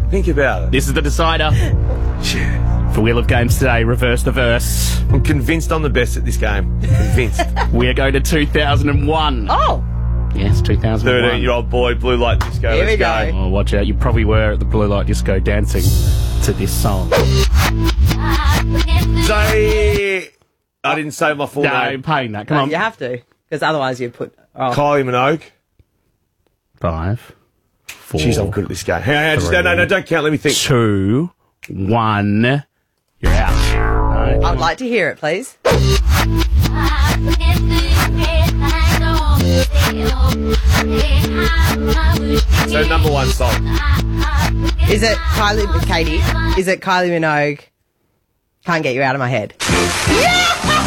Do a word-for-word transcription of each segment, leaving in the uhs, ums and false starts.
Think about it. This is the decider. Yeah. For Wheel of Games today, reverse the verse. I'm convinced I'm the best at this game. Convinced. We are going to two thousand one. Oh. Yes, two thousand one. thirteen-year-old boy, blue light disco. Here Let's we go. go. Oh, watch out. You probably were at the Blue Light Disco dancing to this song. Say... I didn't say my full No, name. paying that. Come No, on. you have to, because otherwise you put... Oh. Kylie Minogue. Five, four, Jeez, I'm good at this game. Hang on, hang on, just, no, no, no, don't count. Let me think. two, one. You're out. No. I would like to hear it, please. So, number one song. Is it Kylie... Katie? Is it Kylie Minogue? Can't Get You Out of My Head. Yeah!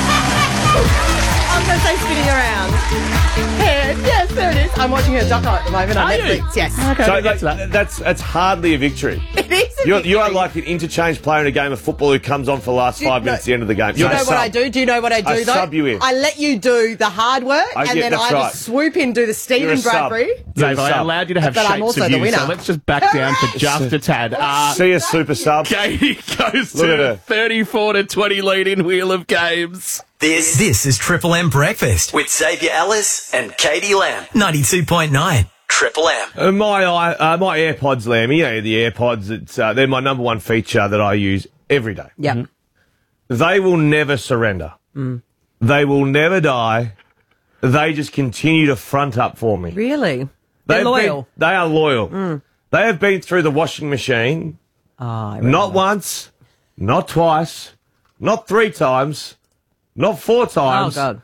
I was going to say Spinning Around. Head. Yes, there it is. I'm watching her doco at the moment on Are you? Netflix. Yes. Okay, So, we'll get like, to that. that's that's hardly a victory. It is a You're, you are victory. like an interchange player in a game of football who comes on for the last Do you five know- minutes at the end of the game. Do you So know I what I sub. do? Do you know what I do, I though? sub you in. I let you do the hard work, I and get- then that's I right. just swoop in, do the You're Stephen a sub. Bradbury. You're Dave, a I sub. allowed you to have But I'm shapes also of the you, winner. so let's just back down for just a tad. Uh, See a super sub. Katie goes Look at to her. thirty-four to twenty lead in Wheel of Games. This this is Triple M Breakfast with Xavier Ellis and Katie Lamb. ninety-two point nine Triple M. Uh, my i- uh, my AirPods, Lammy, you know, the AirPods, it's, uh, they're my number one feature that I use every day. Yep. They will never surrender. They will never die. They just continue to front up for me. Really? They're They've loyal. Been, they are loyal. They have been through the washing machine Oh, I not once, not twice, not three times, not four Oh, times. God.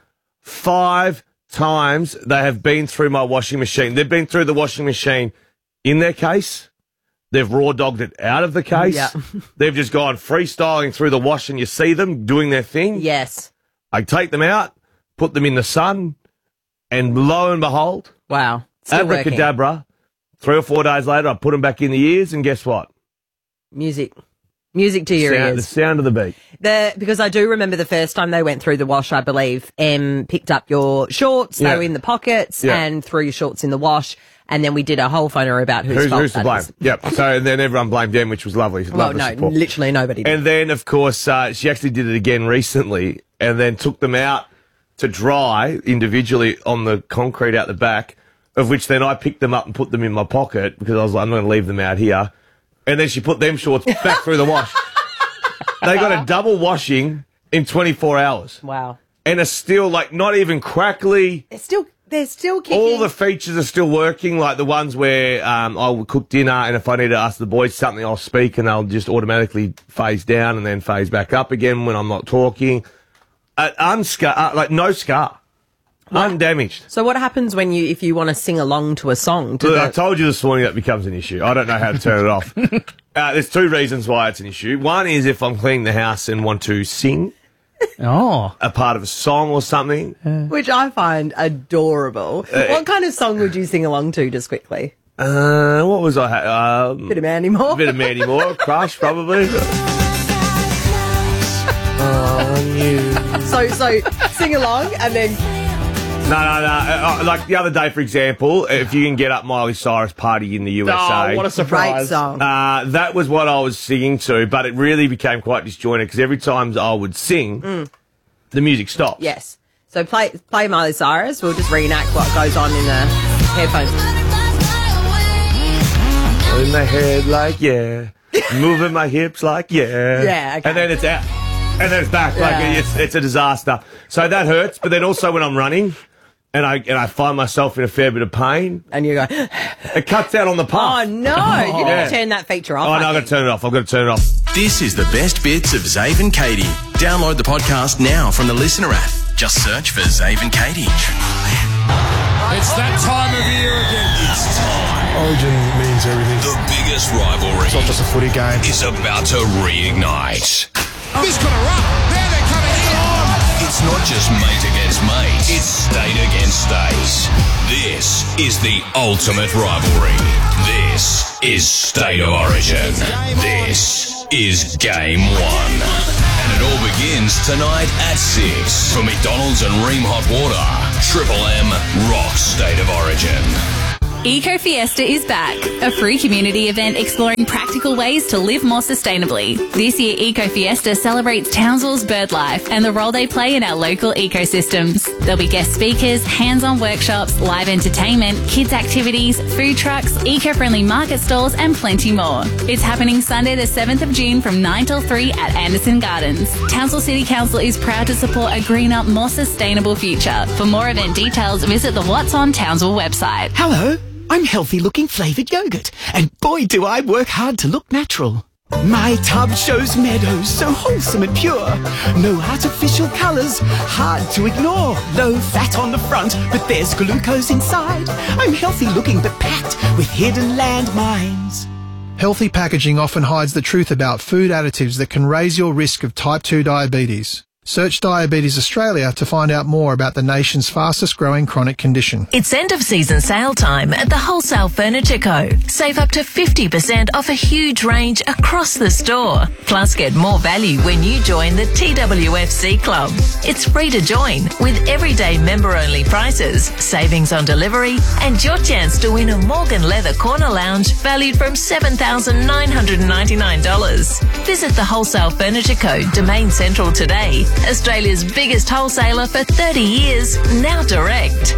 Five times they have been through my washing machine. They've been through the washing machine in their case. They've raw dogged it out of the case. Yeah. They've just gone freestyling through the wash and you see them doing their thing. Yes. I take them out, put them in the sun, and lo and behold, Wow. Still working. abracadabra, three or four days later, I put them back in the ears and guess what? Music. Music to your Sound, the ears. sound of the beat. The, because I do remember the first time they went through the wash, I believe, Em picked up your shorts, Yeah. they were in the pockets, Yeah. and threw your shorts in the wash, and then we did a whole phono about whose Who's, fault who's to that blame? is. Yep. So then everyone blamed them, which was lovely. Well, Lovely no, support. literally nobody did. And then, of course, uh, she actually did it again recently and then took them out to dry individually on the concrete out the back, of which then I picked them up and put them in my pocket because I was like, I'm not going to leave them out here. And then she put them shorts back through the wash. They got a double washing in twenty-four hours. Wow. And are still, like, not even crackly. They're still, they're still kicking. All the features are still working, like the ones where um, I'll cook dinner and if I need to ask the boys something, I'll speak and they'll just automatically phase down and then phase back up again when I'm not talking. Uh, unscar, uh, like no scar. Undamaged. So what happens when you, if you want to sing along to a song? To Look, I the, told you this morning that becomes an issue. I don't know how to turn it off. Uh, there's two reasons why it's an issue. One is if I'm cleaning the house and want to sing Oh. a part of a song or something. which I find adorable. What kind of song would you sing along to, just quickly? Uh, what was I? Ha- um, Bit of Mandy Moore? a bit of Mandy Moore, Crush, probably. On you. So, so sing along and then No, no, no. Uh, uh, like the other day, for example, if you can get up Miley Cyrus Party in the U S A. Oh, what a great surprise. song. Uh, that was what I was singing to, but it really became quite disjointed because every time I would sing, the music stopped. Yes. So play play Miley Cyrus. We'll just reenact what goes on in the headphones. In my head, like, yeah. Moving my hips, like, yeah. Yeah, okay. And then it's out. And then it's back. Like, Yeah. it's, it's a disaster. So that hurts. But then also when I'm running and I and I find myself in a fair bit of pain, And you go, it cuts out on the puff. oh no, you need Yeah. to turn that feature off. Oh, I no, I've got think. to turn it off. I've got to turn it off. This is the best bits of Zave and Katie. Download the podcast now from the Listener app. Just search for Zave and Katie. It's that time of year again. It's time. Origin means everything. The biggest rivalry It's not just a footy game. is about to reignite. He's got a run. There they're coming in. It's not just mate against mate. It's state against state. This is the ultimate rivalry. This is State of Origin. This is Game One. And it all begins tonight at six. For McDonald's and Ream Hot Water, Triple M rocks State of Origin. Eco Fiesta is back, a free community event exploring practical ways to live more sustainably. This year, Eco Fiesta celebrates Townsville's bird life and the role they play in our local ecosystems. There'll be guest speakers, hands-on workshops, live entertainment, kids activities, food trucks, eco-friendly market stalls and plenty more. It's happening Sunday the seventh of June from nine till three at Anderson Gardens. Townsville City Council is proud to support a greener, more sustainable future. For more event details, visit the What's on Townsville website. Hello, I'm healthy-looking flavoured yogurt, and boy do I work hard to look natural. My tub shows meadows so wholesome and pure. No artificial colours, hard to ignore. Low fat on the front, but there's glucose inside. I'm healthy-looking but packed with hidden landmines. Healthy packaging often hides the truth about food additives that can raise your risk of type two diabetes. Search Diabetes Australia to find out more about the nation's fastest growing chronic condition. It's end of season sale time at the Wholesale Furniture Co. Save up to fifty percent off a huge range across the store. Plus get more value when you join the T W F C Club. It's free to join with everyday member only prices, savings on delivery and your chance to win a Morgan Leather Corner Lounge valued from seven thousand nine hundred ninety-nine dollars. Visit the Wholesale Furniture Co. Domain Central today. Australia's biggest wholesaler for thirty years, now direct.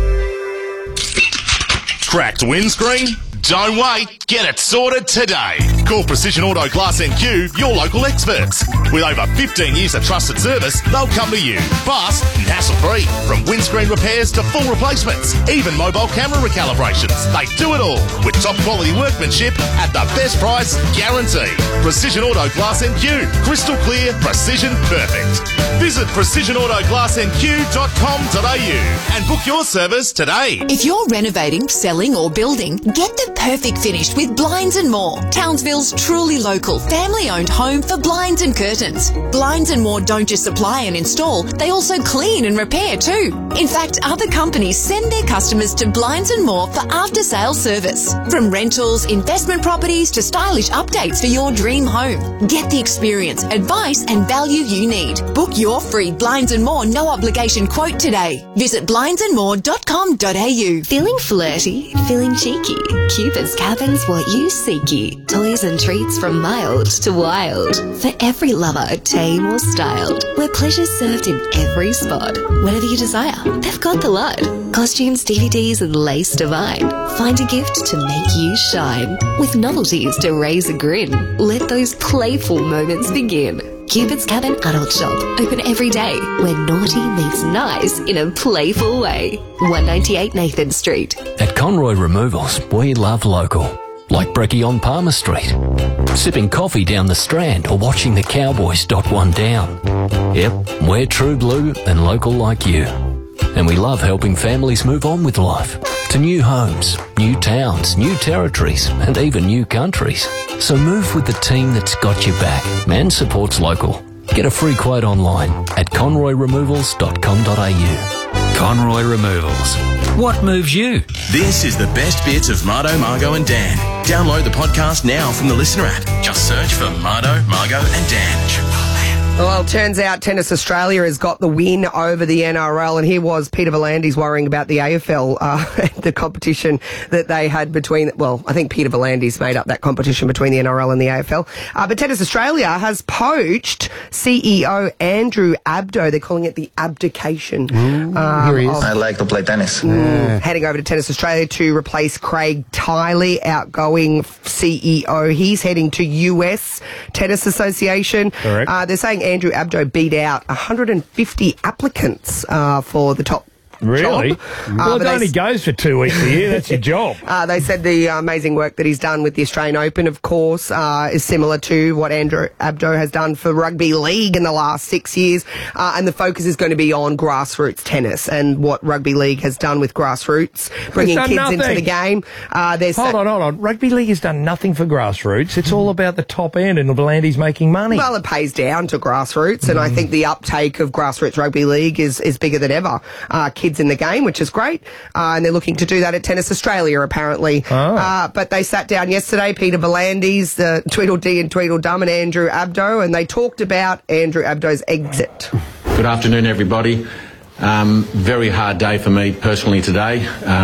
Cracked windscreen? Don't wait. Get it sorted today. Call Precision Auto Glass N Q, your local experts. With over fifteen years of trusted service, they'll come to you. Fast and hassle-free. From windscreen repairs to full replacements, even mobile camera recalibrations. They do it all with top quality workmanship at the best price guaranteed. Precision Auto Glass N Q. Crystal clear, precision perfect. Visit precision auto glass n q dot com dot a u and book your service today. If you're renovating, selling or building, get the perfect finish with Blinds and More, Townsville's truly local, family-owned home for blinds and curtains. Blinds and More don't just supply and install, they also clean and repair too. In fact, other companies send their customers to Blinds and More for after-sale service. From rentals, investment properties to stylish updates for your dream home. Get the experience, advice and value you need. Book your free Blinds and More no-obligation quote today. Visit blinds and more dot com dot a u. Feeling flirty? Feeling cheeky? Cupid's Cabin's what you seeky. Toys and treats from mild to wild. For every lover, tame or styled. Where pleasure's served in every spot. Whatever you desire, they've got the lot. Costumes, D V Ds and lace divine. Find a gift to make you shine. With novelties to raise a grin. Let those playful moments begin. Cupid's Cabin Adult Shop. Open every day where naughty meets nice in a playful way. one ninety-eight Nathan Street. At Conroy Removals, we love local. Like Brekkie on Palmer Street. Sipping coffee down the Strand or watching the Cowboys dot one down. Yep, we're true blue and local like you. And we love helping families move on with life. To new homes, new towns, new territories, and even new countries. So move with the team that's got your back and supports local. Get a free quote online at conroy removals dot com dot a u. Conroy Removals. What moves you? This is the best bits of Mardo, Margot and Dan. Download the podcast now from the Listener app. Just search for Mardo, Margot and Dan. Well, it turns out Tennis Australia has got the win over the N R L, and here was Peter V'landys worrying about the A F L, uh, the competition that they had between, well, I think Peter V'landys made up that competition between the N R L and the A F L. Uh, but Tennis Australia has poached C E O Andrew Abdo. They're calling it the abdication. Mm, um, here he is. of, I like to play tennis. Mm, Yeah. Heading over to Tennis Australia to replace Craig Tiley, outgoing C E O. He's heading to U S Tennis Association. Correct. Uh, they're saying Andrew Abdo beat out one hundred fifty applicants uh, for the top Really? job. Well, Uh, it but only they, goes for two weeks a year. That's your job. uh, they said the uh, amazing work that he's done with the Australian Open, of course, uh, is similar to what Andrew Abdo has done for rugby league in the last six years. Uh, and the focus is going to be on grassroots tennis and what rugby league has done with grassroots, bringing It's kids done into nothing. the game. Uh, there's Hold on, hold on. Rugby league has done nothing for grassroots. It's all about the top end and the V'landys making money. Well, it pays down to grassroots, and I think the uptake of grassroots rugby league is, is bigger than ever. Uh, kids in the game, which is great, uh, and they're looking to do that at Tennis Australia, apparently. Oh. Uh, but they sat down yesterday, Peter V'landys, uh, Tweedledee and Tweedledum, and Andrew Abdo, and they talked about Andrew Abdo's exit. Good afternoon, everybody. Um, very hard day for me personally today. Um,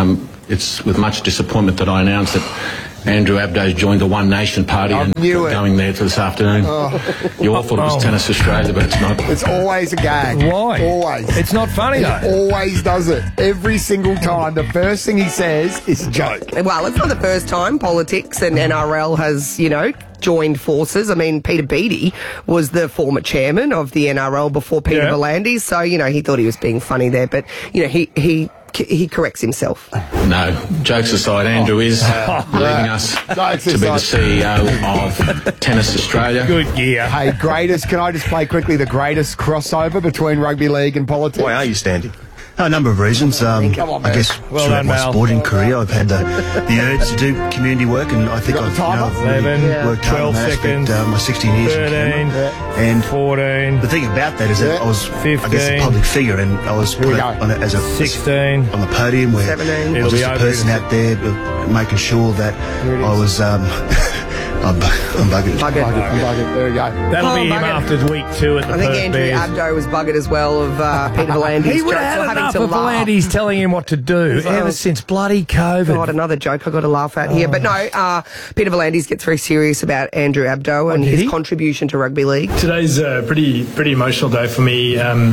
it's with much disappointment that I announce that Andrew Abdo's joined the One Nation Party I and knew it. going there to this afternoon. Oh. You all thought it was Oh. Tennis Australia, but it's not. It's always a gag. Why? Always. It's not funny, He though. always does it. Every single time. The first thing he says is a joke. Well, it's not the first time politics and N R L has, you know, joined forces. I mean, Peter Beattie was the former chairman of the N R L before Peter Yeah. V'landys, so, you know, he thought he was being funny there, but, you know, he, he, he corrects himself. No, jokes aside, Andrew is leaving us Jokes to be the aside. C E O of Tennis Australia. Good gear. Hey, greatest, can I just play quickly the greatest crossover between rugby league and politics? Why are you standing? A number of reasons. Um, Come on, I man. guess Well throughout done, my Mal. sporting career, I've had the, the urge to do community work, and I think got the I've you timer? know, really eleven, Yeah. worked hard twelve in that aspect, seconds, uh, my sixteen years in thirteen, Canberra. And fourteen, the thing about that is that Yeah. I was, I guess, a fifteen, public figure, and I was we put go. on it as a sixteen. on the podium where seventeen. I It'll was be just a over person in- out there uh, making sure that I was. Um, I'm, bu- I'm bugging. Bugger. I'm bugging. There we go. That'll Oh, be him bugger. after week two at the I think Perth Andrew Bears. Abdo was buggered as well of uh, Peter V'landys. He would jokes, have or had having enough to of laugh. V'landys telling him what to do Oh. ever since bloody COVID. God, another joke I got to laugh at here. But no, uh, Peter V'landys gets very serious about Andrew Abdo and did his he? contribution to rugby league. Today's a pretty pretty emotional day for me. Um,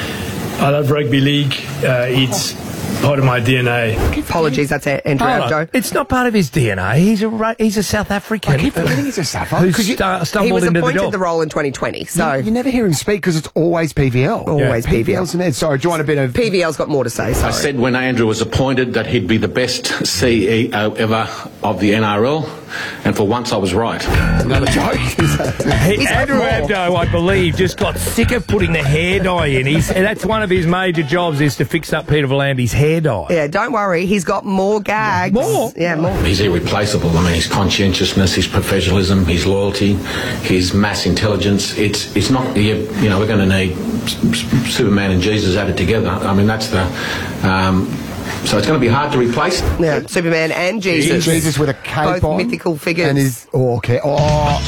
I love rugby league. Uh, it's part of my D N A. Apologies, that's Andrew Hold on. Abdo. It's not part of his D N A. He's a Ru- he's a South African. I keep forgetting he's a South who African. 'Cause you- sta- He stumbled was into the appointed job. the role in twenty twenty, so You, you never hear him speak because it's always P V L. Always P V L. P V L's in there. Sorry, do you want a bit of... P V L's got more to say, I sorry. said when Andrew was appointed that he'd be the best C E O ever of the N R L, and for once I was right. Another joke. Hey, He's got Andrew more. Abdo, I believe, just got sick of putting the hair dye in. He's, and that's one of his major jobs is to fix up Peter V'landys' hair dye. Yeah, don't worry, he's got more gags. More? Yeah, more. He's irreplaceable. I mean, his conscientiousness, his professionalism, his loyalty, his mass intelligence. It's it's not, you you know, we're going to need S- S- Superman and Jesus added together. I mean, that's the... Um, so it's going to be hard to replace. Yeah, Superman and Jesus. Jesus with a cape Both on. mythical figures. And his... Oh, okay. Oh,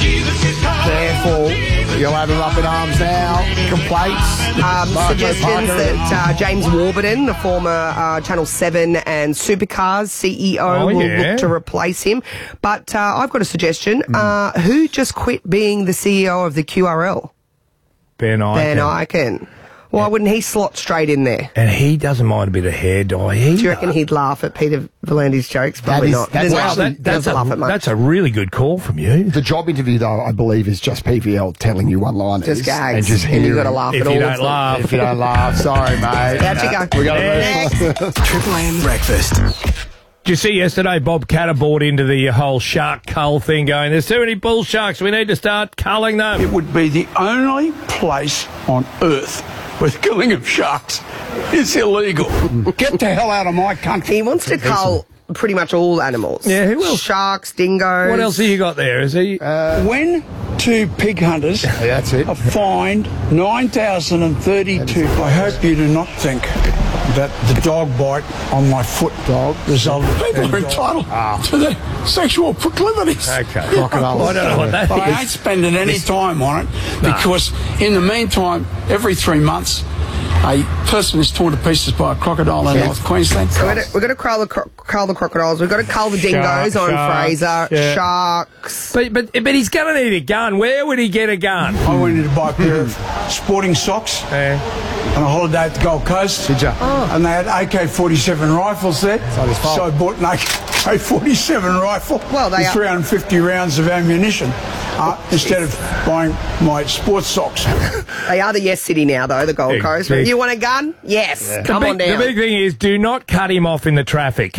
careful. You'll have him up in arms now. Complaints. Um, Marco suggestions Parker. that uh, James Warburton, the former uh, Channel seven and Supercars C E O, Oh, will yeah. look to replace him. But uh, I've got a suggestion. Hmm. Uh, who just quit being the C E O of the Q R L? Ben Ikin. Ben Ikin. Why wouldn't he slot straight in there? And he doesn't mind a bit of hair dye. He Do you reckon he'd laugh at Peter V'landys' jokes? Probably is- not. that's Doesn't- actually- doesn't that's, laugh a, at much. that's a really good call from you. The job interview, though, I believe, is just P V L telling you one-liners. Just gags. And just And you've hearing. got to laugh If at you all don't of them. laugh. If you don't laugh, sorry, mate. Out you go. We got Next. to move on. Triple M Breakfast. Did you see yesterday Bob Catter bought into the whole shark cull thing going, there's too many bull sharks, we need to start culling them. It would be the only place on earth where the killing of sharks is illegal. Get the hell out of my country. He wants to cull pretty much all animals. Yeah, who else? Sharks, dingoes. What else have you got there? Is he? Uh, when two pig hunters Yeah, that's it. are fined nine thousand thirty-two. I hope you do not think that the dog bite on my foot dog resulted. People are entitled to their sexual proclivities. Okay. Crocodiles. I don't know what that But I is. ain't spending any time on it because in the meantime, every three months, a person is torn to pieces by a crocodile in North Queensland. So we're gonna, we're gonna cull the, cro- cull the crocodiles. We've got to cull the dingoes Shark- on sharks, Fraser. yeah. Sharks. But, but, but he's going to need a gun. Where would he get a gun? I went in to buy a pair of sporting socks Yeah. on a holiday at the Gold Coast. Did ya? And they had A K forty-seven rifles there. not his fault. So I bought an A K forty-seven rifle Well, they with are- three hundred fifty rounds of ammunition uh, instead of buying my sports socks. They are the Yes City now, though, the Gold Big, Coast. big. You want a gun? Yes. Come the, on big, down. the big thing is do not cut him off in the traffic.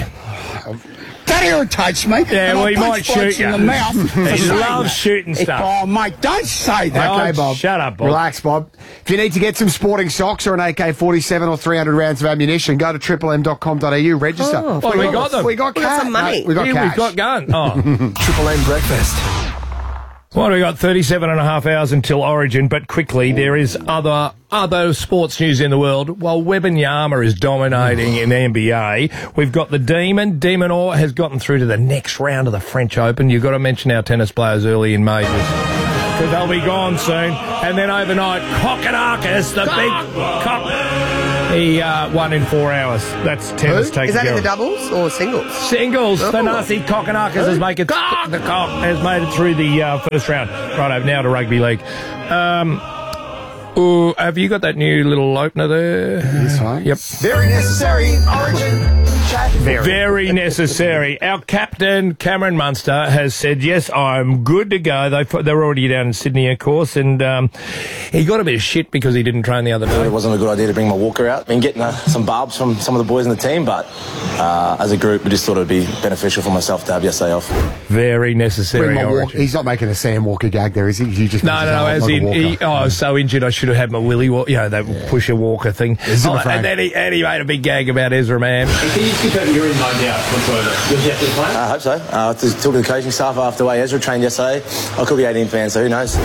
That irritates me. Yeah, and well, I he punch might blokes shoot you. in the mouth. for He saying loves that. shooting stuff. Oh, mate, don't say that. Oh, Okay, Bob. shut up, Bob. Relax, Bob. If you need to get some sporting socks or an A K forty-seven or three hundred rounds of ammunition, go to triple m dot com dot a u, register. Oh, Well, we got them. We got, We got cash. some money. No, we got Yeah, cash. we've got gun. Oh. Triple M Breakfast. What have we got? thirty-seven and a half hours until Origin, but quickly, there is other other sports news in the world. While Wembanyama is dominating in the N B A, we've got the Demon. De Minaur has gotten through to the next round of the French Open. You've got to mention our tennis players early in majors, because they'll be gone soon. And then overnight, Kokkinakis, the big cock. He uh, won in four hours. That's tennis taken Is that in care the of. doubles or singles? Singles. Oh. Thanasi Kokonakis has made it. Cock! The cock has made it through the uh, first round. Right over now to rugby league. Um, ooh, have you got that new little opener there? This one. Yep. Very necessary. Origin. Very. Very necessary. Our captain, Cameron Munster, has said, yes, I'm good to go. They, they're already down in Sydney, of course, and um, he got a bit of shit because he didn't train the other day. It wasn't a good idea to bring my walker out. Been getting uh, some barbs from some of the boys in the team, but uh, as a group, we just thought it would be beneficial for myself to have yesterday off. Very necessary. Bring my walk- Origin. He's not making a Sam Walker gag there, is he? You just No, no, no. As in, he, oh, I was so injured, I should have had my Willie Walker, you know, that yeah. pusher Walker thing. Oh, and, then he, and he made a big gag about Ezra Mann. Can you confirm you're in mode now? I hope so. Uh, to talk to the coaching staff after the way Ezra trained yesterday. I could be eighteenth man, so who knows?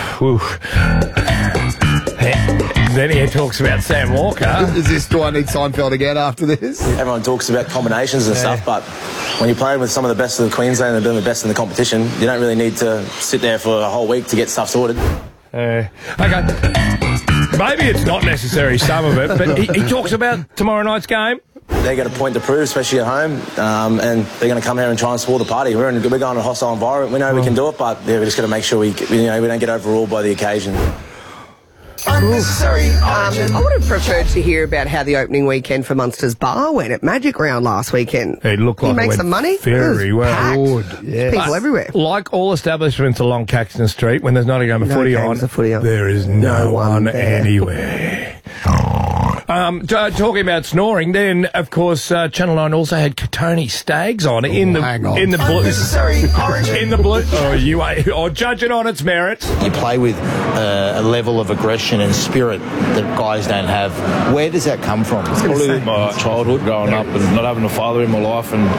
Then he talks about Sam Walker. Is this, do I need Seinfeld again after this? Everyone talks about combinations and Yeah. stuff, but when you're playing with some of the best of the Queensland and doing the best in the competition, you don't really need to sit there for a whole week to get stuff sorted. Uh, okay. Maybe it's not necessary, some of it, but he, he talks about tomorrow night's game. They got a point to prove, especially at home, um, and they're going to come here and try and spoil the party. We're, in, we're going in a hostile environment. We know we can do it, but yeah, we just got to make sure we, you know, we don't get overruled by the occasion. Unnecessary. Um, I would have preferred to hear about how the opening weekend for Munster's Bar went at Magic Round last weekend. It looked like he it makes went some money. very It was well. packed. Good, yeah. People But everywhere. Like all establishments along Caxton Street, when there's not a game of No footy, games on, of footy on. there is no, No one one there. anywhere. Um, t- talking about snoring, then of course uh, Channel Nine also had Tony Staggs on in the hang on. in the blue Unnecessary. Origin. in the blue. Oh, you ain't- or judge it on its merits. You play with uh, a level of aggression and spirit that guys don't have. Where does that come from? Probably my childhood growing up and not having a father in my life and,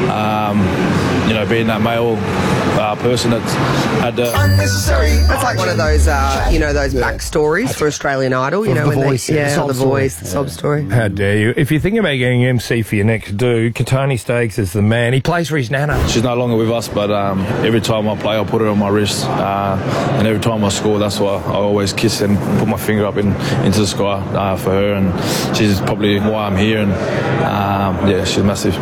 um, you know, being that male uh, person that's had to... Unnecessary. That's like one of those, uh, you know, those backstories for Australian Idol. You Of know, The when Voice, they, yeah, yeah, the sob the story. voice, the sob story. How dare you? If you're thinking about getting M C for your next do, Tony Staggs is the man. He plays for his nana. She's no longer with us, but um, every time I play, I put it on my wrist. Uh, and every time I score, that's why I always kiss and put my finger up in, into the sky uh, for her. And she's probably why I'm here. And um, yeah, she's massive.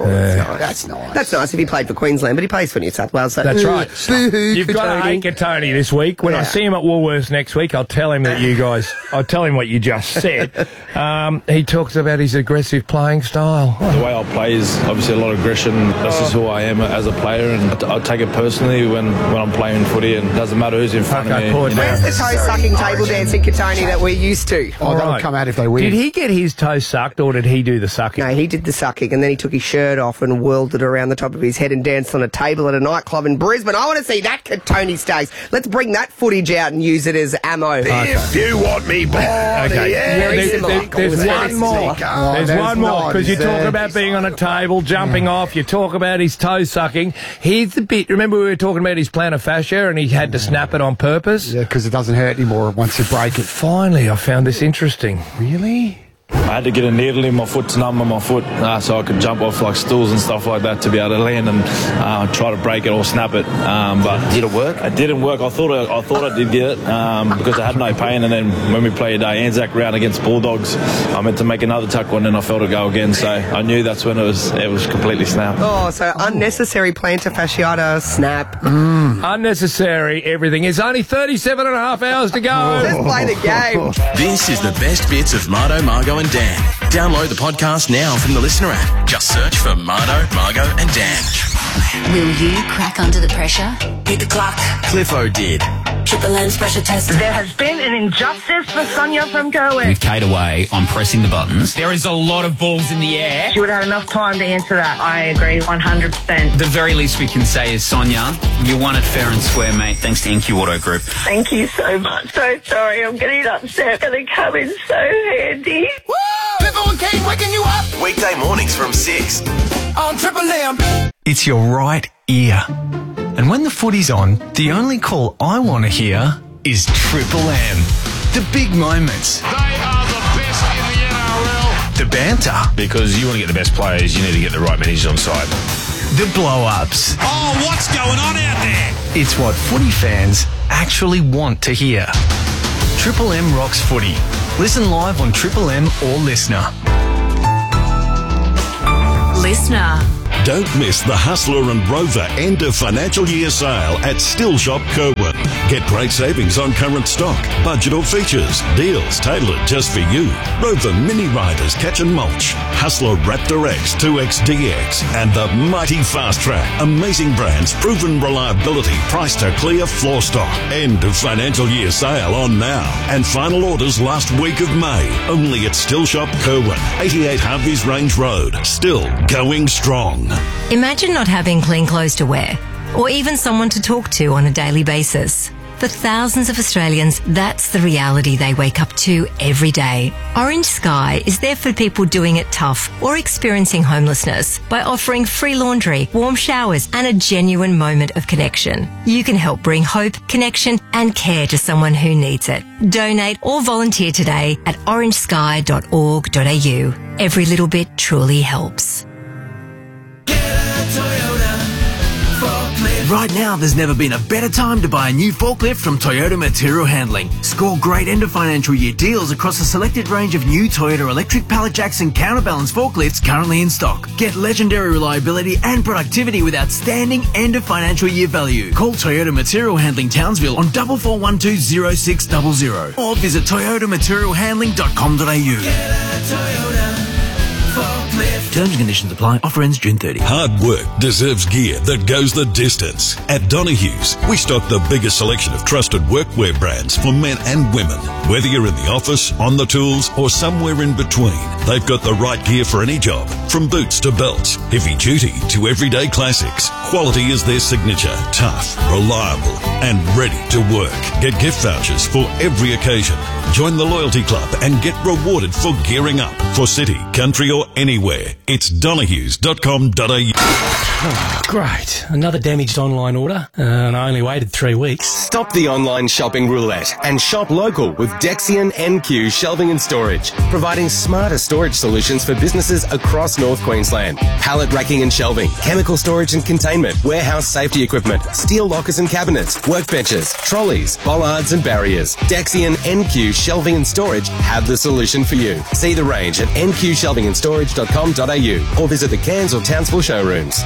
That's nice. That's nice if he played for Queensland, but he plays for New South Wales. So That's right. Boo-hoo, You've got to Tony. hate Tony this week. When I Yeah. see him at Woolworths next week, I'll tell him that you guys, I'll tell him what you just said. Um, he talks about his aggressive playing style. The way I play is obviously a lot of aggression. That's just who I am as a player, and I, t- I take it personally when, when I'm playing footy, and it doesn't matter who's in front Okay, of poor me. You know. Where's the toe-sucking table dancing Katoni that we're used to? Oh, All that'll right. come out if they win. Did he get his toe sucked or did he do the sucking? No, he did the sucking, and then he took his shirt off and whirled it around the top of his head and danced on a table at a nightclub in Brisbane. I want to see that Tony Staggs. Let's bring that footage out and use it as ammo. If you want me bad, Okay. yeah. Very There's, similar. there's, there's Very one more. similar. There's there's one more not, because you is talk there? about being on a table, jumping off. You talk about his toe sucking. Here's the bit. Remember we were talking about his plantar fascia and he had to snap it on purpose. Yeah, because it doesn't hurt anymore once you break it. Finally, I found this interesting. Really? I had to get a needle in my foot to numb my foot uh, so I could jump off like stools and stuff like that to be able to land and uh, try to break it or snap it. Um, but Did it work? It didn't work. I thought I, I thought I did get it um, because I had no pain. And then when we played uh, Anzac round against Bulldogs, I meant to make another tackle and then I felt it go again. So I knew that's when it was it was completely snapped. Oh, so unnecessary plantar fasciitis snap. Unnecessary everything. It's only thirty-seven and a half hours to go. Let's play the game. This is the best bits of Mardo, Margo and Dan. Download the podcast now from the Listener app. Just search for Mardo, Margo and Dan. Will you crack under the pressure? Beat the clock. Cliffo did. Triple M's pressure test. There has been an injustice for Sonia from Go West. With Kate away on pressing the buttons, there is a lot of balls in the air. She would have had enough time to answer that. I agree one hundred percent. The very least we can say is, Sonia, you won it fair and square, mate, thanks to Inky Auto Group. Thank you so much. So sorry, I'm getting upset. Gonna come in so handy. Cliffo and Kate waking you up Weekday mornings from six. on Triple M. It's your right ear. And when the footy's on, the only call I want to hear is Triple M. The big moments. They are the best in the N R L. The banter. Because you want to get the best players, you need to get the right managers on side. The blow-ups. Oh, what's going on out there? It's what footy fans actually want to hear. Triple M rocks footy. Listen live on Triple M or Listener. Listener. Don't miss the Hustler and Rover end of financial year sale at Still Shop Kerwin. Get great savings on current stock, budget or features, deals tailored just for you. Rover Mini Riders Catch and Mulch, Hustler Raptor X, two X D X, and the mighty Fast Track. Amazing brands, proven reliability, price to clear floor stock. End of financial year sale on now. And final orders last week of May. Only at Still Shop Kerwin, eighty-eight Harveys Range Road. Still going strong. Imagine not having clean clothes to wear, or even someone to talk to on a daily basis. For thousands of Australians, that's the reality they wake up to every day. Orange Sky is there for people doing it tough or experiencing homelessness by offering free laundry, warm showers, and a genuine moment of connection. You can help bring hope, connection, and care to someone who needs it. Donate or volunteer today at orange sky dot org dot a u. Every little bit truly helps. Right now, there's never been a better time to buy a new forklift from Toyota Material Handling. Score great end of financial year deals across a selected range of new Toyota electric pallet jacks and counterbalance forklifts currently in stock. Get legendary reliability and productivity with outstanding end of financial year value. Call Toyota Material Handling Townsville on four four one two zero six zero zero or visit toyota material handling dot com dot a u. Terms and conditions apply. Offer ends June thirtieth. Hard work deserves gear that goes the distance. At Donohue's, we stock the biggest selection of trusted workwear brands for men and women. Whether you're in the office, on the tools, or somewhere in between, they've got the right gear for any job. From boots to belts, heavy duty to everyday classics. Quality is their signature. Tough, reliable, and ready to work. Get gift vouchers for every occasion. Join the loyalty club and get rewarded for gearing up for city, country, or anywhere. It's donohues dot com dot a u. Oh, great. Another damaged online order, uh, and I only waited three weeks. Stop the online shopping roulette and shop local with Dexian N Q Shelving and Storage, providing smarter storage solutions for businesses across North Queensland. Pallet racking and shelving, chemical storage and containment, warehouse safety equipment, steel lockers and cabinets, workbenches, trolleys, bollards and barriers. Dexian N Q Shelving and Storage have the solution for you. See the range at n q shelving and storage dot com dot a u or visit the Cairns or Townsville showrooms.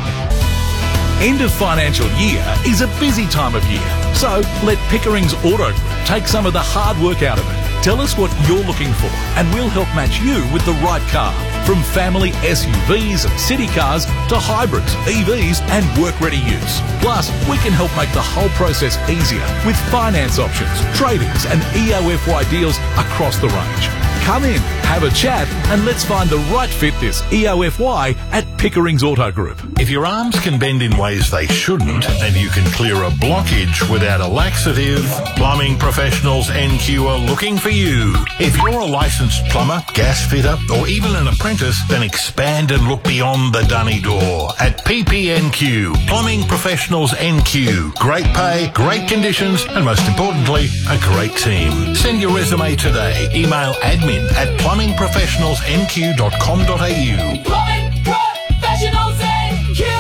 End of financial year is a busy time of year, so let Pickering's Auto Group take some of the hard work out of it. Tell us what you're looking for and we'll help match you with the right car. From family S U Vs and city cars to hybrids, E Vs and work-ready use. Plus, we can help make the whole process easier with finance options, trade-ins and E O F Y deals across the range. Come in, have a chat, and let's find the right fit this E O F Y at Pickering's Auto Group. If your arms can bend in ways they shouldn't and you can clear a blockage without a laxative, Plumbing Professionals N Q are looking for you. If you're a licensed plumber, gas fitter, or even an apprentice, then expand and look beyond the dunny door at P P N Q, Plumbing Professionals N Q. Great pay, great conditions, and most importantly, a great team. Send your resume today. Email admin at plumbing professionals n q dot com dot a u. Plumbing Professionals N Q.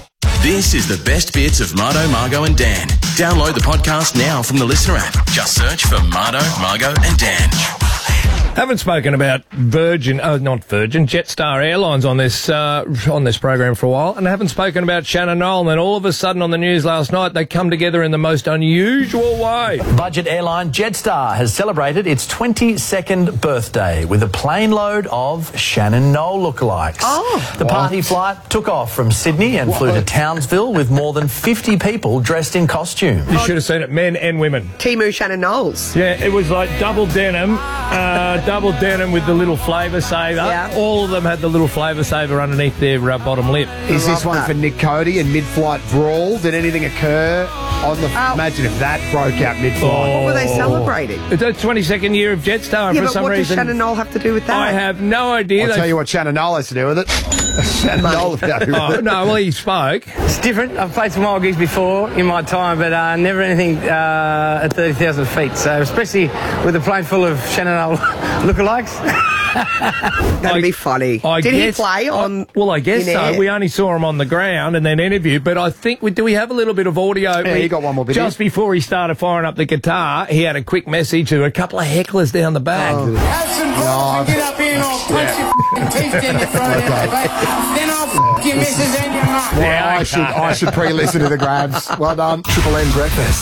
This is the best bits of Mardo, Margo and Dan. Download the podcast now from the Listener app. Just search for Mardo, Margo and Dan. Haven't spoken about Virgin, oh, not Virgin, Jetstar Airlines on this uh, on this program for a while, and I haven't spoken about Shannon Noll. And all of a sudden on the news last night, they come together in the most unusual way. Budget airline Jetstar has celebrated its twenty-second birthday with a plane load of Shannon Noll lookalikes. Oh, the party what? flight took off from Sydney and what? flew to Townsville with more than fifty people dressed in costume. You should have seen it, men and women. Timu Shannon Knowles. Yeah, it was like double denim. Uh, double denim with the little flavour saver. Yeah. All of them had the little flavour saver underneath their uh, bottom lip. Is this one that. for Nick Cody and mid-flight brawl? Did anything occur on the... Oh. Imagine if that broke out mid-flight. Oh. What were they celebrating? It's the twenty-second year of Jetstar. Yeah, for but some what reason, does Shannon Noll have to do with that? I have no idea. I'll they... tell you what Shannon Noll has to do with it. Shannon Noll has to do with oh, it. No, well, he spoke. It's different. I've played some wild gigs before in my time, but uh, never anything uh, at thirty thousand feet. So especially with a plane full of Shannon Noll Lookalikes? That'd be funny. I Did guess- he play on? I- well, I guess in so. air? We only saw him on the ground and then interviewed, but I think we do. We have a little bit of audio. Yeah, We- you got one more video. Just before he started firing up the guitar, he had a quick message to a couple of hecklers down the back. Have some balls and get up here and I'll punch your f***ing teeth in your throat out, mate. Then I'll f*** your missus and your mum. Well, I should I should pre-listen to the grabs. Well done, Triple M breakfast.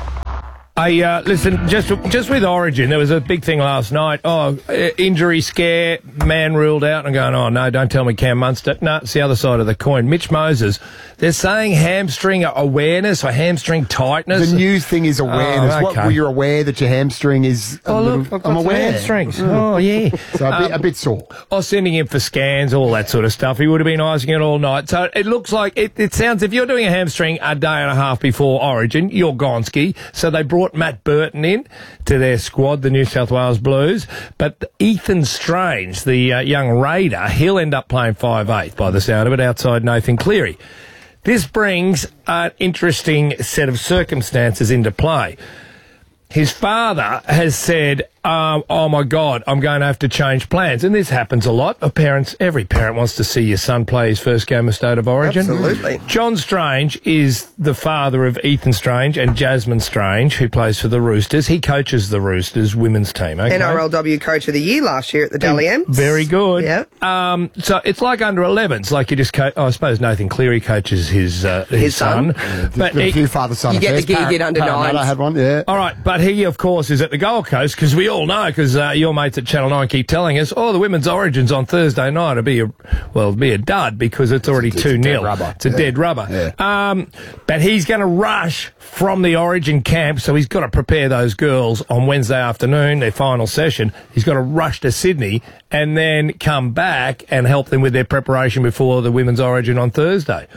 I uh, listen, just just with Origin, there was a big thing last night. Oh, uh, injury scare, man ruled out. And I'm going, oh no, don't tell me Cam Munster. No, it's the other side of the coin. Mitch Moses. They're saying hamstring awareness or hamstring tightness. The new thing is awareness. Oh, What, okay. were you aware that your hamstring is? A Oh, little, look, I've got I'm some aware. hamstrings. Mm. Oh, yeah. So a bit, Um, a bit sore. I was sending him for scans, all that sort of stuff. He would have been icing it all night. So it looks like, it, it sounds, if you're doing a hamstring a day and a half before Origin, you're Gonski. So they brought Matt Burton in to their squad, the New South Wales Blues. But Ethan Strange, the uh, young Raider, he'll end up playing five eighth by the sound of it, outside Nathan Cleary. This brings an interesting set of circumstances into play. His father has said, um, oh my God, I'm going to have to change plans. And this happens a lot. A parents, every parent wants to see your son play his first game of State of Origin. Absolutely. John Strange is the father of Ethan Strange and Jasmine Strange, who plays for the Roosters. He coaches the Roosters women's team. Okay? N R L W Coach of the Year last year at the Dally M's. Very good. Yeah. Um, so it's like under elevens. Like you just co- oh, I suppose Nathan Cleary coaches his uh, his, His son. son. But he- a few father-son You get the affairs. gig Parra- in under Parramatta nines. had one, yeah. All right, but he, of course, is at the Gold Coast because we all know, because uh, your mates at Channel nine keep telling us, oh, the women's Origins on Thursday night will be a, well, it'll be a dud because it's already It's a two dead nil. rubber. It's a Yeah. dead rubber. Um, but he's going to rush from the Origin camp, so he's got to prepare those girls on Wednesday afternoon, their final session. He's got to rush to Sydney and then come back and help them with their preparation before the women's Origin on Thursday.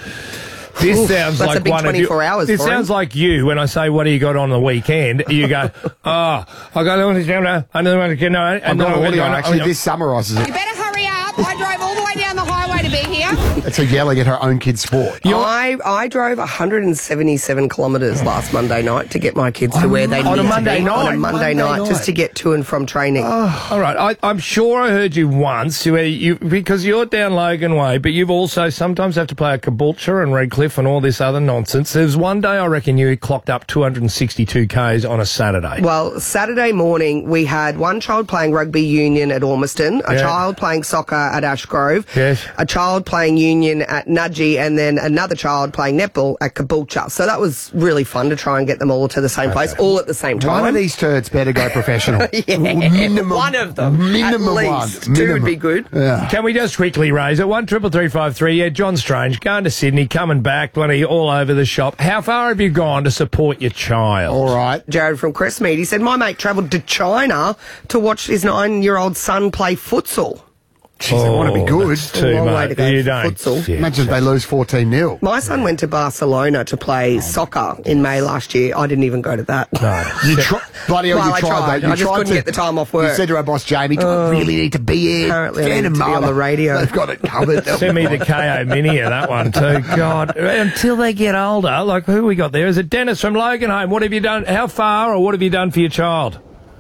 This Oof, sounds that's like a big one of you. twenty-four hours This for him. sounds like you when I say, "What do you got on the weekend?" You go, "Oh, I got on this camera. I know I can know." I've got an audio, actually. This summarises it. You better hurry up. I drove all the way down the highway to be here. It's her yelling at her own kid's sport. I, I drove one hundred seventy-seven kilometres last Monday night to get my kids to where they on a need Monday to be. night? On a Monday, Monday night, night. just to get to and from training. All right, I, I'm sure I heard you once, where you because you're down Logan Way, but you've also sometimes have to play at Caboolture and Redcliffe and all this other nonsense. There's one day I reckon you clocked up two hundred sixty-two kays on a Saturday. Well, Saturday morning, we had one child playing rugby union at Ormiston, a Yeah. child playing soccer at Ashgrove, Yes. a child playing union at Nudgee, and then another child playing netball at Caboolture. So that was really fun to try and get them all to the same place, all at the same time. One of these turds better go professional. Yeah, Minimum. one of them. Minimum at one. least. Two Minimum. would be good. Yeah. Can we just quickly raise it? One triple three five three. Yeah, John Strange going to Sydney, coming back, bloody all over the shop. How far have you gone to support your child? All right. Jared from Crestmead, he said, my mate travelled to China to watch his nine-year-old son play futsal. Jeez, they want to be good. That's too long way much. to go You for don't. futsal. Yeah. Imagine if they lose fourteen nil. My son went to Barcelona to play soccer in May last year. I didn't even go to that. No. You try, bloody hell, Well, you I tried, tried. though. You I just tried couldn't to, get the time off work. You said to our boss, Jamie, do I really need to be here? Apparently I Fan need and to be on mother. the radio. They've got it covered. Send me the K O Mini of that one too. God, until they get older, like who we got there? Is it Dennis from Loganholme? What have you done? How far, or what have you done for your child?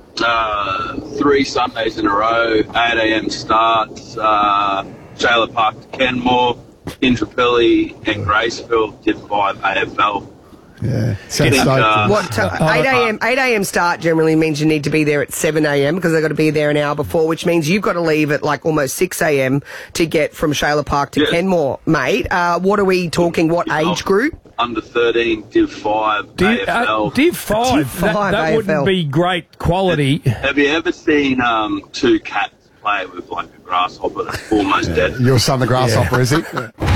Uh, three Sundays in a row, eight a.m. starts, uh, Taylor Park to Kenmore, Intrapilli and Graceville, did five A F L. Yeah. Getting, uh, What, uh, eight a.m. eight a.m. start generally means you need to be there at seven a.m. because they've got to be there an hour before, which means you've got to leave at like almost six a.m. to get from Shayla Park to Yeah. Kenmore, mate. Uh, what are we talking? What age group? Under thirteen, Div five, Div, A F L. uh, Div five. Div that five that A F L. wouldn't be great quality. Have you ever seen um, two cats play with like a grasshopper that's almost dead? Your son, the grasshopper, is he?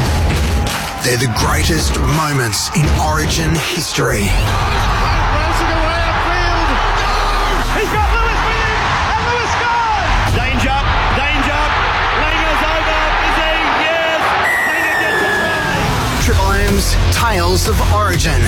They're the greatest moments in Origin history. Racing away upfield. He's got Lewis with him, and Lewis scores. Danger, danger. Langer's over. Is he? Yes. Langer gets it. Triple M's Tales of Origin.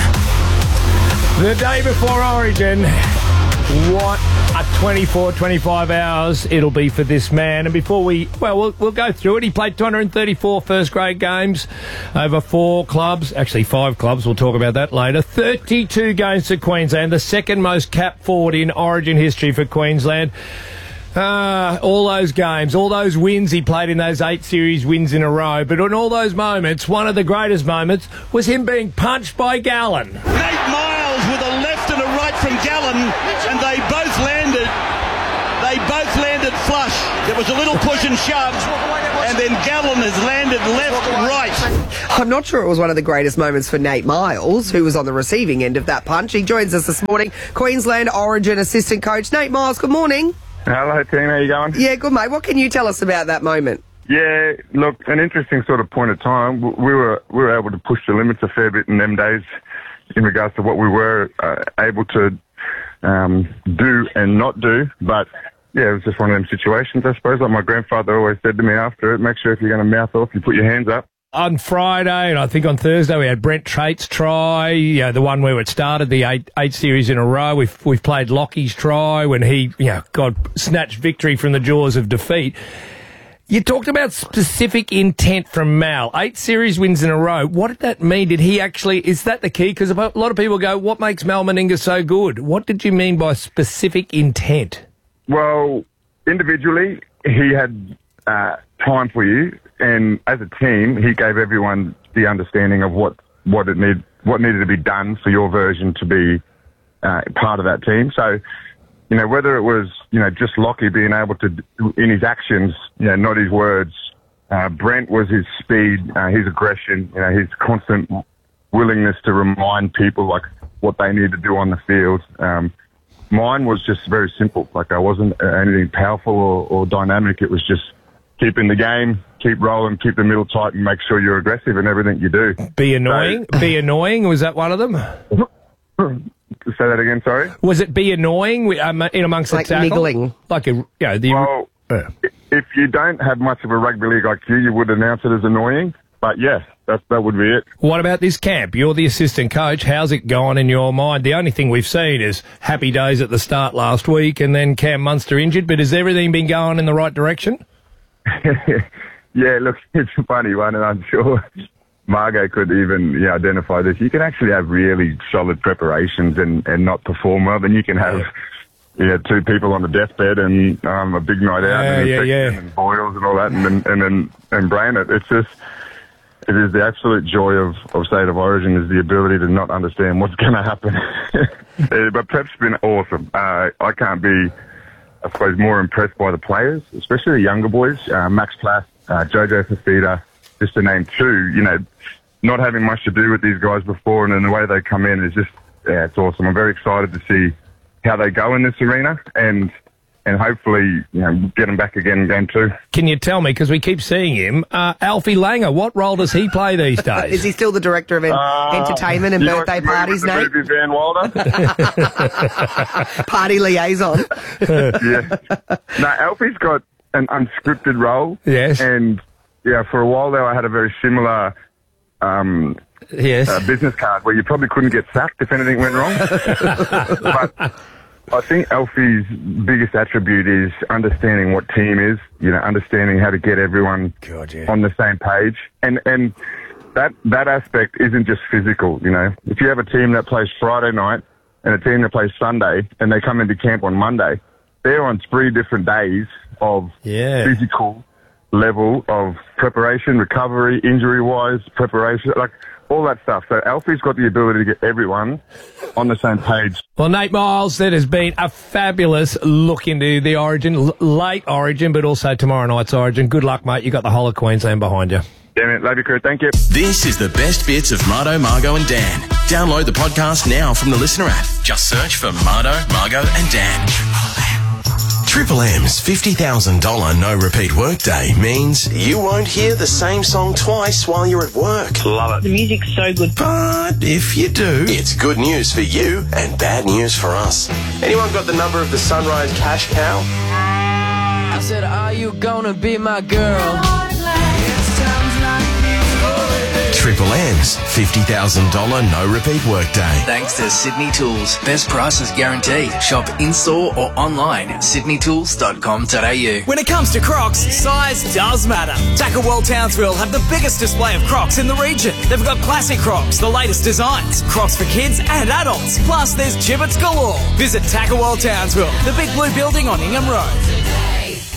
The day before Origin, what a twenty-four, twenty-five hours it'll be for this man. And before we, well, we'll, we'll go through it. He played two hundred thirty-four first grade games over four clubs, actually five clubs. We'll talk about that later. thirty-two games for Queensland, the second most capped forward in Origin history for Queensland. Uh, all those games, all those wins he played in those eight series wins in a row. But in all those moments, one of the greatest moments was him being punched by Gallen. Nate Miles with a left and a right from Gallen, and they both landed. They both landed flush. There was a little push and shove, and then Gallen has landed left, right. I'm not sure it was one of the greatest moments for Nate Miles, who was on the receiving end of that punch. He joins us this morning, Queensland Origin assistant coach Nate Miles. Good morning. Hello, team. How you going? Yeah, good, mate. What can you tell us about that moment? Yeah, look, an interesting sort of point of time. We were we were able to push the limits a fair bit in them days in regards to what we were uh, able to um, do and not do. But, yeah, it was just one of them situations, I suppose. Like my grandfather always said to me after it, make sure if you're going to mouth off, you put your hands up. On Friday, and I think on Thursday, we had Brent Trait's try, you know, the one where it started, the eight eight series in a row. We've we've played Lockie's try when he, you know, God, snatched victory from the jaws of defeat. You talked about specific intent from Mal. Eight series wins in a row. What did that mean? Did he actually, is that the key? Because a lot of people go, what makes Mal Meninga so good? What did you mean by specific intent? Well, individually, he had uh, time for you. And as a team, he gave everyone the understanding of what, what it need, what needed to be done for your version to be uh, part of that team. So, you know, whether it was, you know, just Lockie being able to, in his actions, you know, not his words. Uh, Brent was his speed, uh, his aggression, you know, his constant willingness to remind people like what they need to do on the field. Um, mine was just very simple. Like I wasn't anything powerful or, or dynamic. It was just keep in the game, keep rolling, keep the middle tight, and make sure you're aggressive in everything you do. Be annoying? So, be annoying? Was that one of them? Say that again, sorry? Was it be annoying um, in amongst like the tackle? niggling. Like a, you know, the... Well, uh. if you don't have much of a rugby league I Q, you would announce it as annoying. But, yeah, that, that would be it. What about this camp? You're the assistant coach. How's it going in your mind? The only thing we've seen is happy days at the start last week and then Cam Munster injured. But has everything been going in the right direction? Yeah, look, it's a funny one, and I'm sure Margot could even yeah, identify this. You can actually have really solid preparations and, and not perform well. Then you can have yeah, two people on the deathbed and um, a big night out yeah, and, yeah, yeah. and boils and all that, and then and then and brain it. It's just it is the absolute joy of, of State of Origin is the ability to not understand what's going to happen. Yeah, but prep's been awesome. Uh, I can't be, I suppose, more impressed by the players, especially the younger boys. Uh, Max Plath, uh, Jojo Fafita, just to name two. You know, not having much to do with these guys before, and then the way they come in is just, yeah, it's awesome. I'm very excited to see how they go in this arena, and and hopefully, you know, get them back again in game two. Can you tell me, because we keep seeing him, uh, Alfie Langer, what role does he play these days? Is he still the director of en- Uh, entertainment and you birthday watched the parties, movie Nate? with the movie Van Wilder? Party liaison. Yeah. No, Alfie's got an unscripted role. Yes. And, yeah, for a while there I had a very similar um, yes. uh, business card where you probably couldn't get sacked if anything went wrong. But I think Alfie's biggest attribute is understanding what team is, you know, understanding how to get everyone God, yeah. on the same page. And and that that aspect isn't just physical, you know. If you have a team that plays Friday night and a team that plays Sunday and they come into camp on Monday, they're on three different days of yeah. physical level of preparation, recovery, injury-wise, preparation, like all that stuff. So Alfie's got the ability to get everyone on the same page. Well, Nate Miles, that has been a fabulous look into the Origin, l- late Origin, but also tomorrow night's Origin. Good luck, mate. You got the whole of Queensland behind you. Damn it. Love you, crew. Thank you. This is the best bits of Mardo, Margot and Dan. Download the podcast now from the Listener app. Just search for Mardo, Margot and Dan. Triple M's fifty thousand dollars no-repeat workday means you won't hear the same song twice while you're at work. Love it. The music's so good. But if you do, it's good news for you and bad news for us. Anyone got the number of the Sunrise Cash Cow? I said, are you gonna be my girl? Triple M's fifty thousand dollars no-repeat workday. Thanks to Sydney Tools. Best prices guaranteed. Shop in-store or online at sydney tools dot com dot a u. When it comes to Crocs, size does matter. Tackle World Townsville have the biggest display of Crocs in the region. They've got classic Crocs, the latest designs, Crocs for kids and adults. Plus, there's gibbets galore. Visit Tackle World Townsville, the big blue building on Ingham Road.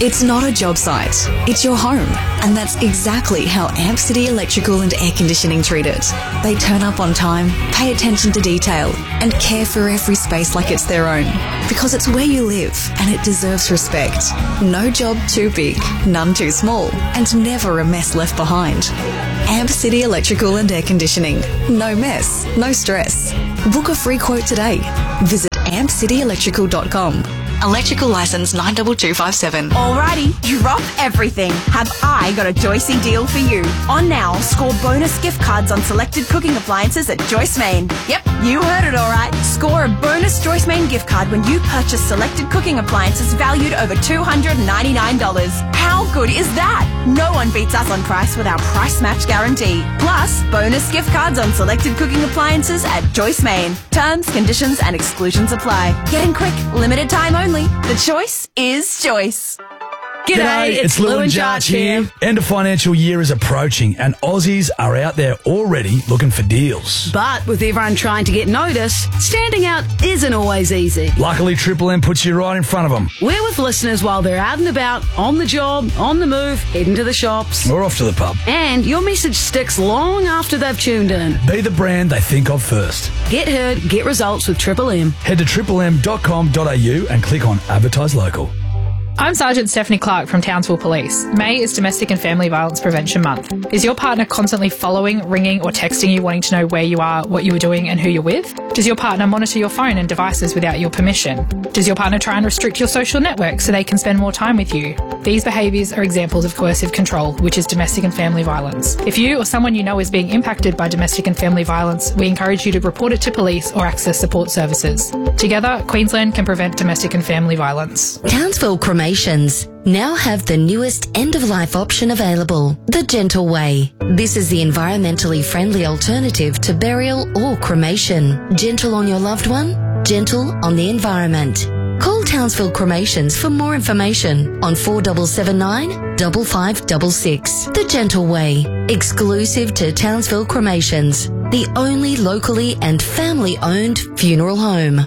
It's not a job site, it's your home. And that's exactly how Amp City Electrical and Air Conditioning treat it. They turn up on time, pay attention to detail, and care for every space like it's their own. Because it's where you live, and it deserves respect. No job too big, none too small, and never a mess left behind. Amp City Electrical and Air Conditioning. No mess, no stress. Book a free quote today. Visit amp city electrical dot com. Electrical license nine two two five seven. Alrighty, drop everything. Have I got a Joycey deal for you? On now, score bonus gift cards on selected cooking appliances at Joyce Main. Yep, you heard it alright. Score a bonus Joyce Main gift card when you purchase selected cooking appliances valued over two hundred ninety-nine dollars. How good is that? No one beats us on price with our price match guarantee. Plus, bonus gift cards on selected cooking appliances at Joyce Main. Terms, conditions and exclusions apply. Get in quick, limited time only. The choice is choice. G'day, it's Lou and Jarch here. End of financial year is approaching and Aussies are out there already looking for deals. But with everyone trying to get noticed, standing out isn't always easy. Luckily, Triple M puts you right in front of them. We're with listeners while they're out and about, on the job, on the move, heading to the shops. Or off to the pub. And your message sticks long after they've tuned in. Be the brand they think of first. Get heard, get results with Triple M. Head to triple m dot com dot a u and click on Advertise Local. I'm Sergeant Stephanie Clark from Townsville Police. May is Domestic and Family Violence Prevention Month. Is your partner constantly following, ringing or texting you wanting to know where you are, what you are doing and who you're with? Does your partner monitor your phone and devices without your permission? Does your partner try and restrict your social network so they can spend more time with you? These behaviours are examples of coercive control, which is domestic and family violence. If you or someone you know is being impacted by domestic and family violence, we encourage you to report it to police or access support services. Together, Queensland can prevent domestic and family violence. Townsville Cremations now have the newest end-of-life option available, the Gentle Way. This is the environmentally friendly alternative to burial or cremation. Gentle on your loved one, gentle on the environment. Call Townsville Cremations for more information on four seven seven nine, five five six six. The Gentle Way, exclusive to Townsville Cremations, the only locally and family-owned funeral home.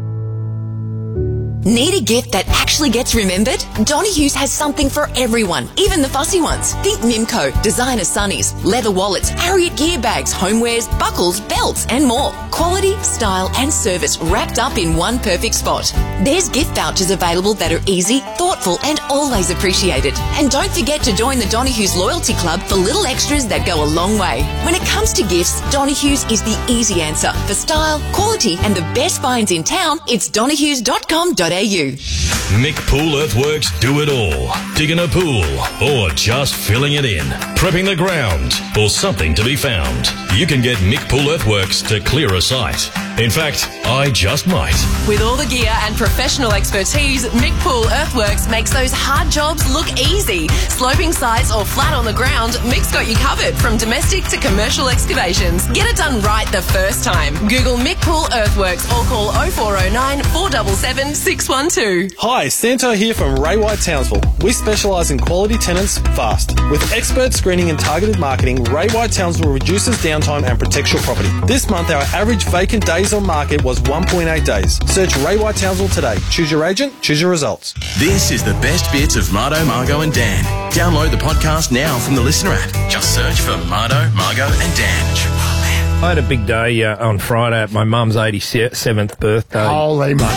Need a gift that actually gets remembered? Donohue's has something for everyone, even the fussy ones. Think Mimco, designer sunnies, leather wallets, Harriet gear bags, homewares, buckles, belts and more. Quality, style and service wrapped up in one perfect spot. There's gift vouchers available that are easy, thoughtful and always appreciated. And don't forget to join the Donohue's Loyalty Club for little extras that go a long way. When it comes to gifts, Donohue's is the easy answer. For style, quality and the best finds in town, it's donohues dot com dot a u. Mick Pool Earthworks do it all. Digging a pool or just filling it in. Prepping the ground or something to be found. You can get Mick Pool Earthworks to clear a site. In fact, I just might. With all the gear and professional expertise, Mick Pool Earthworks makes those hard jobs look easy. Sloping sites or flat on the ground, Mick's got you covered from domestic to commercial excavations. Get it done right the first time. Google Mick Pool Earthworks or call oh four oh nine, four seven seven, six one two. Hi, Santo here from Ray White Townsville. We specialise in quality tenants fast. With expert screening and targeted marketing, Ray White Townsville reduces downtime and protects your property. This month, our average vacant days on market was one point eight days. Search Ray White Townsville today. Choose your agent, choose your results. This is the best bits of Mardo, Margo and Dan. Download the podcast now from the Listener app. Just search for Mardo, Margo and Dan. I had a big day uh, on Friday at my mum's eighty-seventh birthday. Holy moly.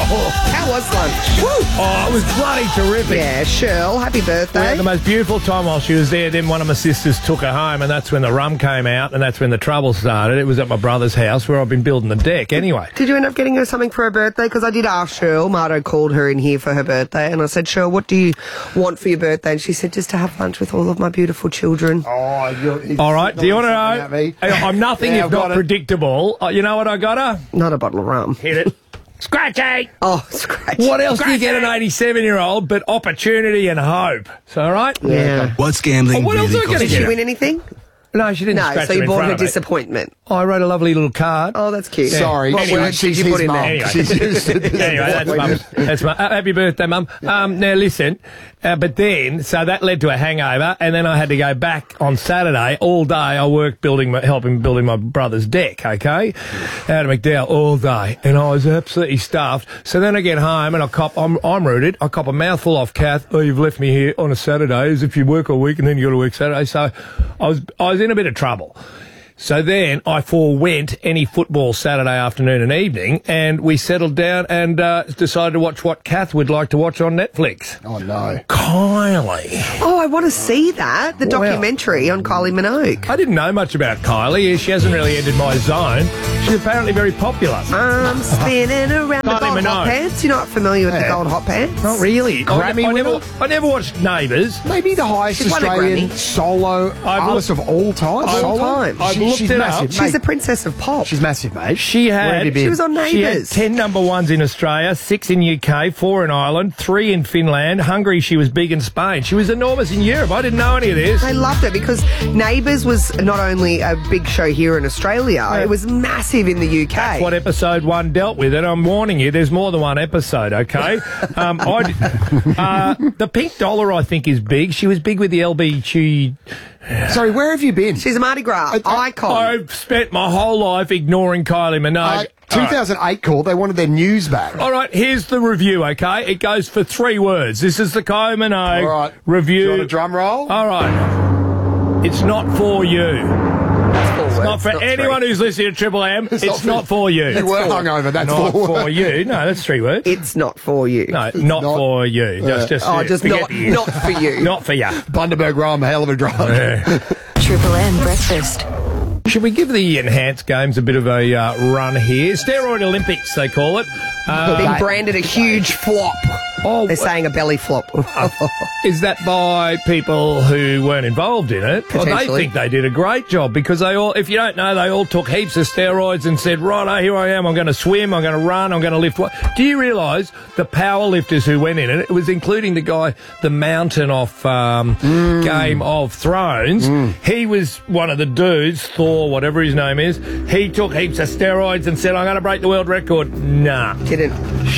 How was lunch? Woo! Oh, it was bloody terrific. Yeah, Shirl, happy birthday. We had the most beautiful time while she was there. Then one of my sisters took her home, and that's when the rum came out, and that's when the trouble started. It was at my brother's house where I've been building the deck anyway. Did you end up getting her something for her birthday? Because I did ask Shirl. Mardo called her in here for her birthday, and I said, Shirl, what do you want for your birthday? And she said, just to have lunch with all of my beautiful children. Oh, you're... All right, do you want to know? I'm nothing yeah, if not predictable. Uh, you know what I got her? Not a bottle of rum. Hit it. Scratchy! Oh, scratchy. What else Scratchy. do you get an eighty-seven-year-old but opportunity and hope? So, all right? Yeah. What's gambling Oh, what else really are we gonna cost Did you? she win anything? No, she didn't No, scratch so them you in bought front her of me. disappointment. I wrote a lovely little card. Oh, that's cute. Yeah. Sorry, What she- word she's did you put his in mum. there? Anyway, She's his- anyway that's mum. That's mum. Uh, happy birthday, mum. Um, now listen, uh, but then so that led to a hangover, and then I had to go back on Saturday all day. I worked building, my, helping building my brother's deck. Okay, out of McDowell all day, and I was absolutely stuffed. So then I get home and I cop. I'm, I'm rooted. I cop a mouthful off Kath. Oh, you've left me here on a Saturday, as if you work all week and then you got to work Saturday. So I was I was in a bit of trouble. So then I forewent any football Saturday afternoon and evening, and we settled down and uh, decided to watch what Kath would like to watch on Netflix. Oh, no. Kylie. Oh, I want to see that. The Wow. documentary on Kylie Minogue. I didn't know much about Kylie. She hasn't really entered my zone. She's apparently very popular. I'm spinning around the Kylie gold hot Minogue. pants. You're not familiar with the Yeah. gold hot pants? Not really. Grammy I, I, never, winner? I never watched Neighbours. Maybe the highest She's won a Australian Grammy. solo I've artist looked- of all time. Of all Solo? time. I've She- looked she's it up. massive. She's mate. the princess of pop. She's massive, mate. She Where have had, you been? She was on she had Neighbours. ten number ones in Australia, six in U K, four in Ireland, three in Finland. Hungary, she was big in Spain. She was enormous in Europe. I didn't know any of this. I loved it because Neighbours was not only a big show here in Australia, it was massive in the U K. That's what episode one dealt with, and I'm warning you, there's more than one episode, okay? um, I, did- uh, the Pink Dollar, I think, is big. She was big with the L B G. Sorry, where have you been? She's a Mardi Gras icon. I've spent my whole life ignoring Kylie Minogue. Uh, two thousand eight called. They wanted their news back. All right, here's the review, okay? It goes for three words. This is the Kylie Minogue All right. review. Do you want a drum roll? All right. It's not for you. It's not for not anyone three. who's listening to Triple M. It's, not for- not for you. You were hungover. That's not four for words. you. No, that's three words. It's not for you. No, not, not- for you. Just, just, Oh, just forget not, the- not for you. Not for you. Bundaberg rum, hell of a drug. Triple M breakfast. Should we give the enhanced games a bit of a uh, run here? Steroid Olympics, they call it. Uh, Been branded a huge flop. Oh, They're saying a belly flop. is that by people who weren't involved in it? Well, they Potentially. think they did a great job because they all, if you don't know, they all took heaps of steroids and said, right, here I am, I'm going to swim, I'm going to run, I'm going to lift. What? Do you realise the power lifters who went in it, it was including the guy, the mountain off um, Mm. Game of Thrones. He was one of the dudes, Thor, whatever his name is. He took heaps of steroids and said, I'm going to break the world record. Nah. Didn't.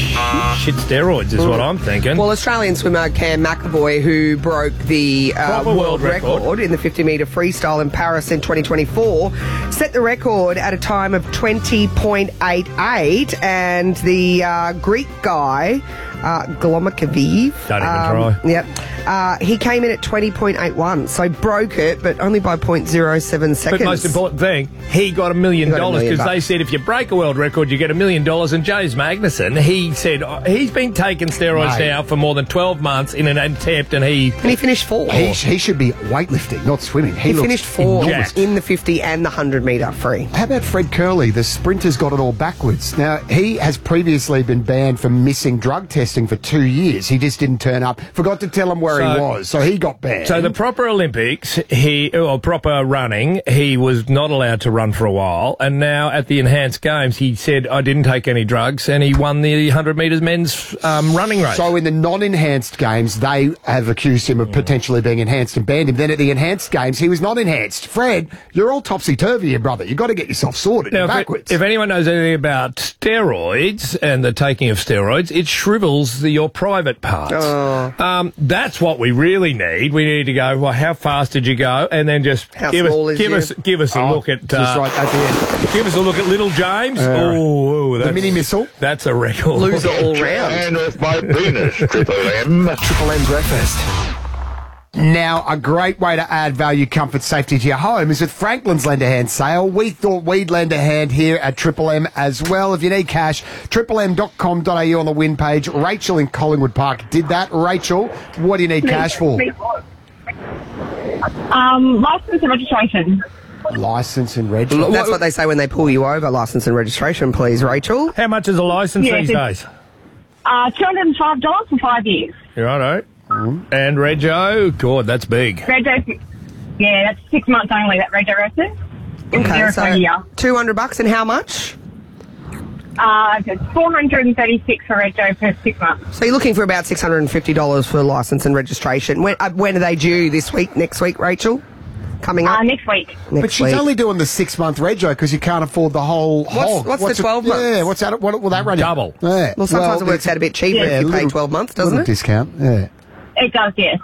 Shit steroids is what I'm thinking. Well, Australian swimmer Cam McAvoy, who broke the uh, Proper world, world record. record in the fifty metre freestyle in Paris in twenty twenty-four, set the record at a time of twenty point eight eight, and the uh, Greek guy, uh, Glomakaviv. Don't even um, try. Yep. Uh, he came in at twenty point eight one, so broke it, but only by zero point zero seven seconds. But most important thing, he got a million He got a dollars million because they bucks. said if you break a world record, you get a million dollars. And James Magnuson, he said uh, he's been taking steroids Mate. now for more than twelve months in an attempt, and he And he finished fourth. He, he should be weightlifting, not swimming. He, He looks finished fourth enormous. in the fifty and the one hundred metre free. How about Fred Curley? The sprinter's got it all backwards. Now, he has previously been banned from missing drug testing for two years. He just didn't turn up. Forgot to tell him where he So- was, so he got banned. So the proper Olympics, he or proper running, he was not allowed to run for a while, and now at the enhanced games, he said I didn't take any drugs, and he won the one hundred metres men's um, running race. So in the non-enhanced games, they have accused him of potentially being enhanced and banned him. Then at the enhanced games, he was not enhanced. Fred, you're all topsy-turvy here, brother. You've got to get yourself sorted. Now, You're if, backwards. if anyone knows anything about steroids and the taking of steroids, it shrivels the, your private parts. Oh. Um, that's what we really need. We need to go, well, how fast did you go? And then just How give small us is give you? us give us a Oh, look at just uh, right at the end. give us a look at little James. Uh, oh, oh, The that's, mini missile. that's a record. Loser all round. off my penis, Triple M. Triple M breakfast. Now, a great way to add value, comfort, safety to your home is with Franklin's Lend a Hand sale. We thought we'd lend a hand here at Triple M as well. If you need cash, triple m dot com dot a u on the win page. Rachel in Collingwood Park did that. Rachel, what do you need cash for? Um, license and registration. License and reg. That's what they say when they pull you over. License and registration, please, Rachel. How much is a license Yeah, these it's- days? Uh, two hundred and five dollars for five years. You're right, And Rego, God, that's big. Rego, yeah, that's six months only. That Rego resident. Okay, Zero for a so year. two hundred bucks and how much? Uh, it's four hundred and thirty-six for Rego for six months. So you're looking for about six hundred fifty dollars for license and registration. When, uh, when are they due? This week, next week, Rachel? coming up? Uh, next week. Next but she's week. only doing the six-month rego because you can't afford the whole What's- hog. what's the it- twelve months? Yeah, what's that? What will that run you? Double. Yeah. Well, sometimes it works out a bit cheaper if you pay little- twelve months, doesn't little it? discount, yeah. It does, yes.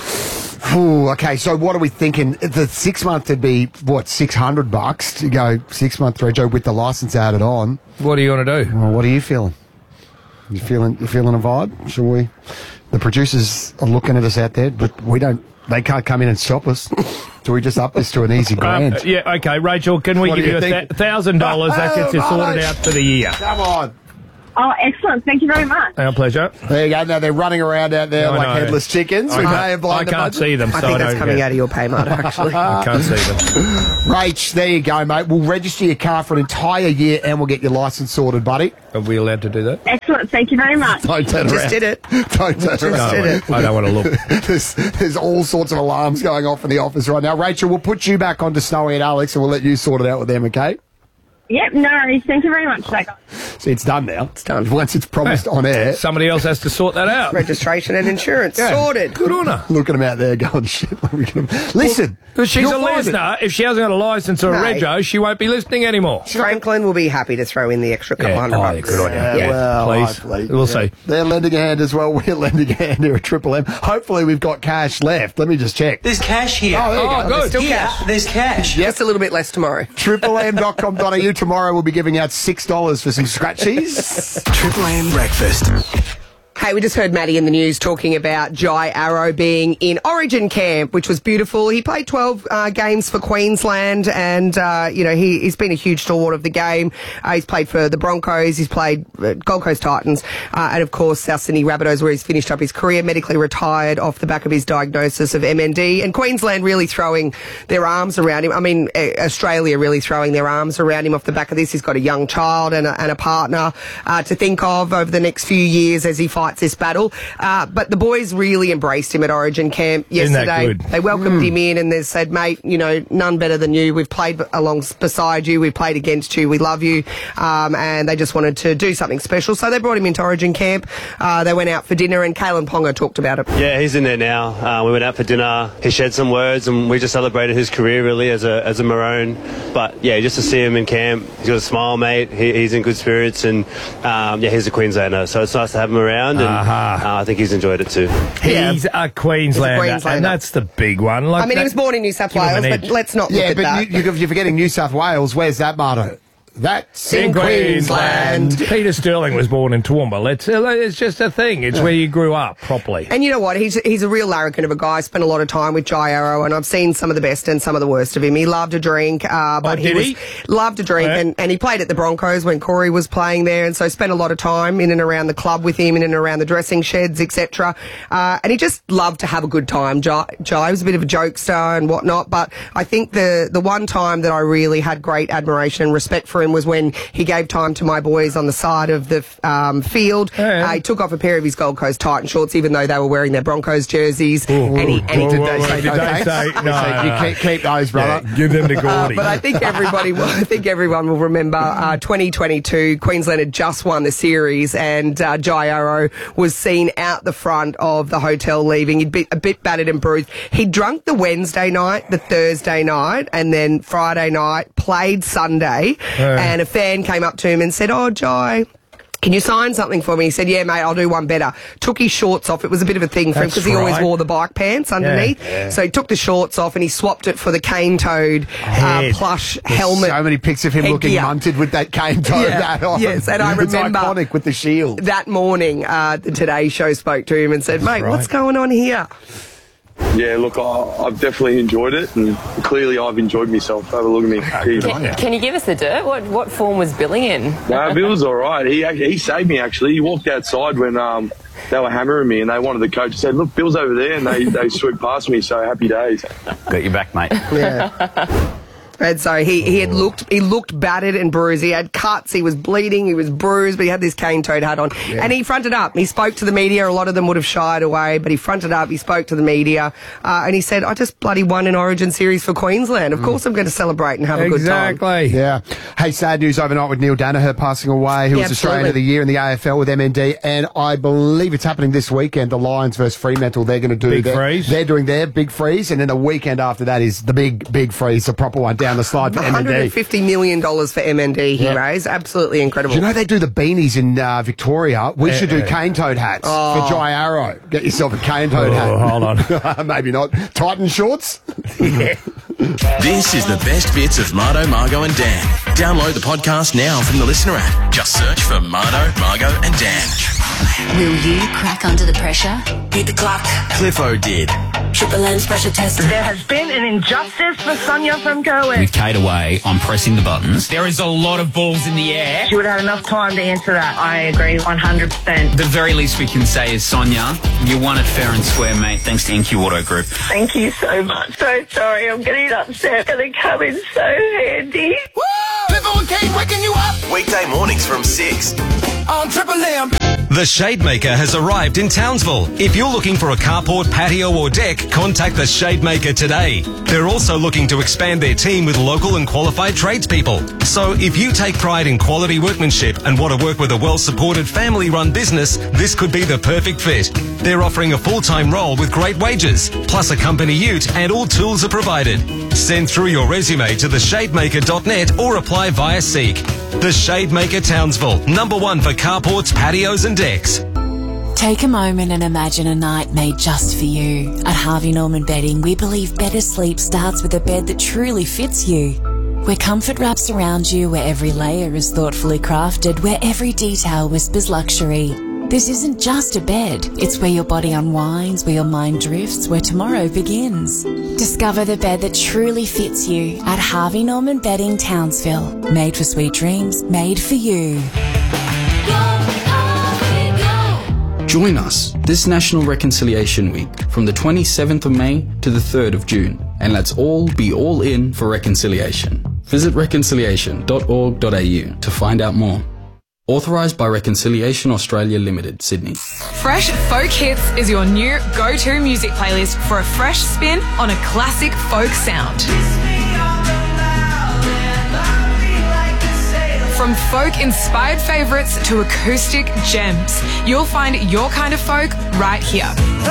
Ooh, okay, so what are we thinking? The six month would be, what, six hundred bucks to go six month rego with the license added on. What do you want to do? Well, what are you feeling? You feeling you feeling a vibe? Shall we? The producers are looking at us out there, but we don't. They can't come in and stop us. So we just up this to an easy grand. Um, yeah, okay, Rachel, can we What give do you you a think? th- thousand dollars? That gets you Oh, sorted mate. out for the year. Come on. Oh, excellent. Thank you very much. Our pleasure. There you go. Now they're running around out there I like know. headless chickens. I We can't- may have blown I the can't budget. see them, I so think I that's don't coming get- out of your pay, Marta, actually. I can't see them. Rach, there you go, mate. We'll register your car for an entire year and we'll get your license sorted, buddy. Are we allowed to do that? Excellent. Thank you very much. Don't turn Just around. did it. Don't turn Just around. did it. I don't want to look. there's, there's all sorts of alarms going off in the office right now. Rachel, we'll put you back onto Snowy and Alex and we'll let you sort it out with them, okay? Yep, no worries. Thank you very much, Jack. See, it's done now. It's done. Once it's promised on air. Somebody else has to sort that out. Registration and insurance. Yeah. Sorted. Good on her. Look at them out there going, shit. What are we gonna... Listen. Because she's you'll a find it. listener. If she hasn't got a license or a No. rego, she won't be listening anymore. Franklin will be happy to throw in the extra couple Yeah. hundred Oh, bucks. yeah, good on you. Yeah, Yeah, well, please. hopefully. We'll Yeah. see. They're lending a hand as well. We're lending a hand here at Triple M. Hopefully we've got cash left. Let me just check. There's cash here. Oh, there you Oh, go. good. There's still Here, cash. there's cash. Just a little bit less tomorrow. triple m dot com dot a u. Tomorrow we'll be giving out six dollars for some scratchies. Triple M breakfast. Hey, we just heard Maddie in the news talking about Jai Arrow being in Origin camp, which was beautiful. He played twelve uh, games for Queensland and, uh, you know, he, he's been a huge stalwart of the game. Uh, he's played for the Broncos, he's played uh, Gold Coast Titans, uh, and of course South Sydney Rabbitohs, where he's finished up his career, medically retired off the back of his diagnosis of M N D. And Queensland really throwing their arms around him. I mean, uh, Australia really throwing their arms around him off the back of this. He's got a young child and a, and a partner uh, to think of over the next few years as he fights this battle. Uh, but the boys really embraced him at Origin camp Isn't that yesterday. good? They welcomed him in and they said, mate, you know, none better than you. We've played along beside you. We've played against you. We love you. Um, and they just wanted to do something special. So they brought him into Origin camp. Uh, they went out for dinner and Kalen Ponga talked about it. Yeah, he's in there now. Uh, we went out for dinner. He shared some words, and we just celebrated his career really as a as a Maroon. But yeah, just to see him in camp, he's got a smile, mate. He, he's in good spirits, and um, yeah, he's a Queenslander, so it's nice to have him around. And Uh-huh. uh, I think he's enjoyed it too. He's a Queenslander, Queenslander. and that's the big one. Like I mean, that- he was born in New South give him Wales, an but edge. let's not look Yeah, at but that. you, you, you're forgetting New South Wales. Where's that, Marto? That's in Queensland. Peter Sterling was born in Toowoomba. Let's, uh, it's just a thing. It's where you grew up properly. And you know what? He's he's a real larrikin of a guy. Spent a lot of time with Jai Arrow, and I've seen some of the best and some of the worst of him. He loved to drink, uh, but Oh, he did was he? loved to drink, Yeah. and, and he played at the Broncos when Corey was playing there, and so spent a lot of time in and around the club with him, in and around the dressing sheds, et cetera. Uh, and he just loved to have a good time. Jai, Jai was a bit of a jokester and whatnot, but I think the the one time that I really had great admiration and respect for him was when he gave time to my boys on the side of the um, field. Yeah. Uh, he took off a pair of his Gold Coast Titan shorts, even though they were wearing their Broncos jerseys. and he, and he Did did they those. say Did no they thanks? say- They no, said, no, you no. keep, keep those, brother. Yeah, give them to Uh, Gordy. but I think everybody will, I think everyone will remember uh, twenty twenty-two, Queensland had just won the series and uh, Jai Arrow was seen out the front of the hotel leaving. He'd be a bit battered and bruised. He'd drunk the Wednesday night, the Thursday night, and then Friday night, played Sunday, Yeah. and a fan came up to him and said, oh, Jai, can you sign something for me? He said, yeah, mate, I'll do one better. Took his shorts off. It was a bit of a thing for him That's because he always right. wore the bike pants underneath. Yeah. So he took the shorts off and he swapped it for the cane-toed uh, Head. plush There's helmet. so many pics of him looking headgear. munted with that cane toe Yeah, hat on. yes, and I It's remember- iconic with the shield. That morning, uh, the Today Show spoke to him and said, mate, right. what's going on here? Yeah, look, I, I've definitely enjoyed it, and clearly I've enjoyed myself. Have a look at me. Jeez. Can, can you give us the dirt? What what form was Billy in? No, Bill was all right. He actually, he saved me, actually. He walked outside when um, they were hammering me, and they wanted the coach to say, look, Bill's over there, and they, they swooped past me, so happy days. Got your back, mate. Yeah. And so he, he had looked he looked battered and bruised. He had cuts, he was bleeding, he was bruised, but he had this cane-toed hat on. Yeah. And he fronted up. He spoke to the media. A lot of them would have shied away, but he fronted up. He spoke to the media. Uh, and he said, I just bloody won an Origin series for Queensland. Of course I'm going to celebrate and have a good time. Exactly. Yeah. Hey, sad news overnight with Neil Danaher passing away, who Yeah, was Australian absolutely. of the Year in the A F L with M N D. And I believe it's happening this weekend. The Lions versus Fremantle. They're going to do Big their, freeze. They're doing their big freeze. And then the weekend after that is the big, big freeze, the proper one down the slide for M N D. one hundred fifty million dollars for M N D he Yeah. raised. Absolutely incredible. Do you know they do the beanies in uh, Victoria? We Eh, should do eh. cane-toed hats Oh. for Jai Arrow. Get yourself a cane-toed Oh, hat. hold on. Maybe not. Titan shorts? Yeah. This is the best bits of Mardo, Margo and Dan. Download the podcast now from the Listener app. Just search for Mardo, Margo and Dan. Will you crack under the pressure? Beat the clock. Cliffo did. Triple M's pressure test. There has been an injustice for Sonia from Cohen. With Kate away, I'm pressing the buttons. There is a lot of balls in the air. She would have had enough time to answer that. I agree one hundred percent. The very least we can say is, Sonia, you won it fair and square, mate, thanks to N Q Auto Group. Thank you so much. So sorry, I'm getting upset. Gonna come in so handy. Cliffo and Kate waking you up Weekday mornings from six. on Triple M. The Shademaker has arrived in Townsville. If you're looking for a carport, patio or deck, contact the Shademaker today. They're also looking to expand their team with local and qualified tradespeople. So if you take pride in quality workmanship and want to work with a well-supported family-run business, this could be the perfect fit. They're offering a full-time role with great wages, plus a company ute, and all tools are provided. Send through your resume to the shademaker dot net or apply via Seek. The Shademaker Townsville, number one for carports, patios and decks. Take a moment and imagine a night made just for you. At Harvey Norman Bedding, we believe better sleep starts with a bed that truly fits you. Where comfort wraps around you, where every layer is thoughtfully crafted, where every detail whispers luxury. This isn't just a bed, it's where your body unwinds, where your mind drifts, where tomorrow begins. Discover the bed that truly fits you at Harvey Norman Bedding Townsville. Made for sweet dreams, made for you. Join us this National Reconciliation Week from the twenty-seventh of May to the third of June, and let's all be all in for reconciliation. Visit reconciliation dot org dot a u to find out more. Authorised by Reconciliation Australia Limited, Sydney. Fresh Folk Hits is your new go-to music playlist for a fresh spin on a classic folk sound. From folk-inspired favourites to acoustic gems, you'll find your kind of folk right here.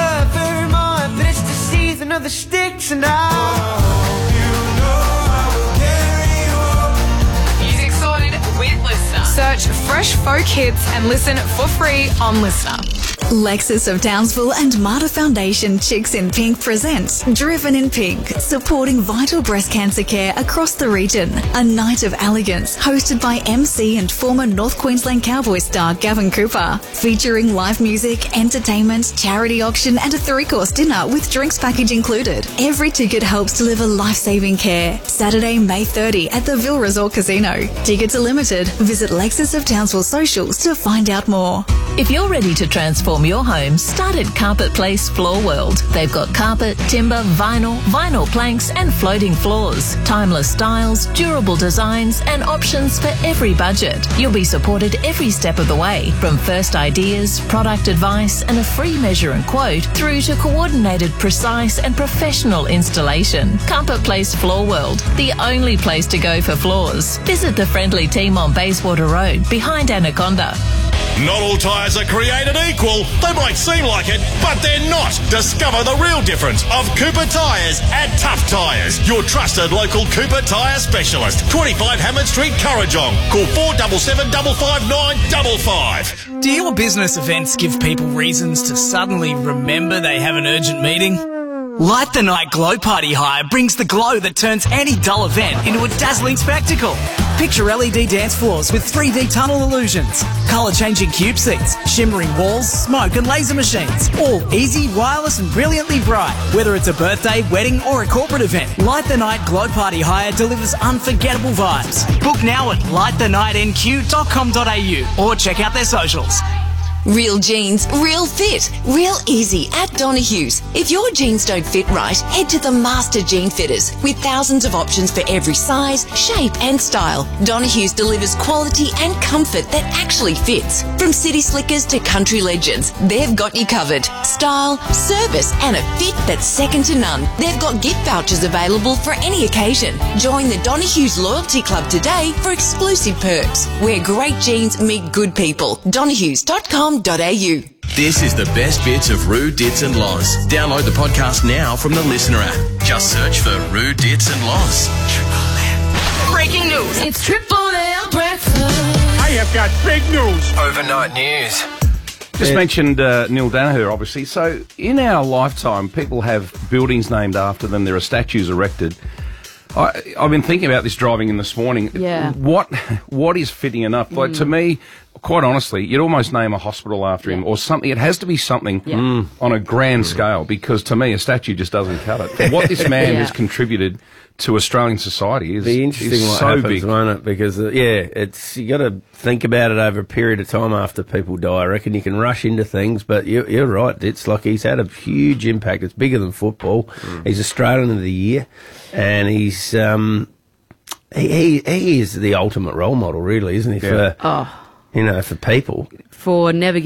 Music sorted with Listener. Search Fresh Folk Hits and listen for free on Listener. Lexus of Townsville and Marta Foundation Chicks in Pink presents Driven in Pink, supporting vital breast cancer care across the region. A night of elegance hosted by M C and former North Queensland Cowboys star Gavin Cooper, featuring live music, entertainment, charity auction and a three-course dinner with drinks package included. Every ticket helps deliver life-saving care. Saturday, May thirtieth at the Ville Resort Casino. Tickets are limited. Visit Lexus of Townsville socials to find out more. If you're ready to transform your home, start at Carpet Place Floor World. They've got carpet, timber, vinyl, vinyl planks and floating floors. Timeless styles, durable designs and options for every budget. You'll be supported every step of the way, from first ideas, product advice and a free measure and quote through to coordinated, precise and professional installation. Carpet Place Floor World, the only place to go for floors. Visit the friendly team on Bayswater Road behind Anaconda. Not all tyres are created equal. They might seem like it, but they're not. Discover the real difference of Cooper Tyres at Tough Tyres, your trusted local Cooper tyre specialist. twenty-five Hammond Street, Currajong. Call four seven seven, five five nine, five five. Do your business events give people reasons to suddenly remember they have an urgent meeting? Light the Night Glow Party Hire brings the glow that turns any dull event into a dazzling spectacle. Picture L E D dance floors with three D tunnel illusions, colour-changing cube seats, shimmering walls, smoke and laser machines. All easy, wireless and brilliantly bright. Whether it's a birthday, wedding or a corporate event, Light the Night Glow Party Hire delivers unforgettable vibes. Book now at light the night n q dot com dot a u or check out their socials. Real jeans, real fit, real easy at Donahue's. If your jeans don't fit right, head to the Master Jean Fitters with thousands of options for every size, shape and style. Donahue's delivers quality and comfort that actually fits. From city slickers to country legends, they've got you covered. Style, service and a fit that's second to none. They've got gift vouchers available for any occasion. Join the Donahue's Loyalty Club today for exclusive perks. Where great jeans meet good people. donahues dot com dot a u. This is the best bits of Roo, Dits and Loz. Download the podcast now from the Listener app. Just search for Roo, Dits and Loz. Breaking news. It's Triple M breakfast. I have got big news. Overnight news. Just mentioned uh, Neil Danaher, obviously. So in our lifetime, people have buildings named after them. There are statues erected. I, I've been thinking about this driving in this morning. Yeah. What what is fitting enough? Like, Mm. to me, quite honestly, you'd almost name a hospital after him or something. It has to be something Yeah. mm, on a grand scale, because to me, a statue just doesn't cut it. For what this man Yeah. has contributed to Australian society is, Be interesting is what so happens, big. won't it? Because uh, yeah, it's you got to think about it over a period of time after people die. I reckon you can rush into things, but you're, you're right. It's like he's had a huge impact. It's bigger than football. Mm. He's Australian of the Year, and he's um he he, he is the ultimate role model, really, isn't he? Yeah. For Oh. you know, for people. For never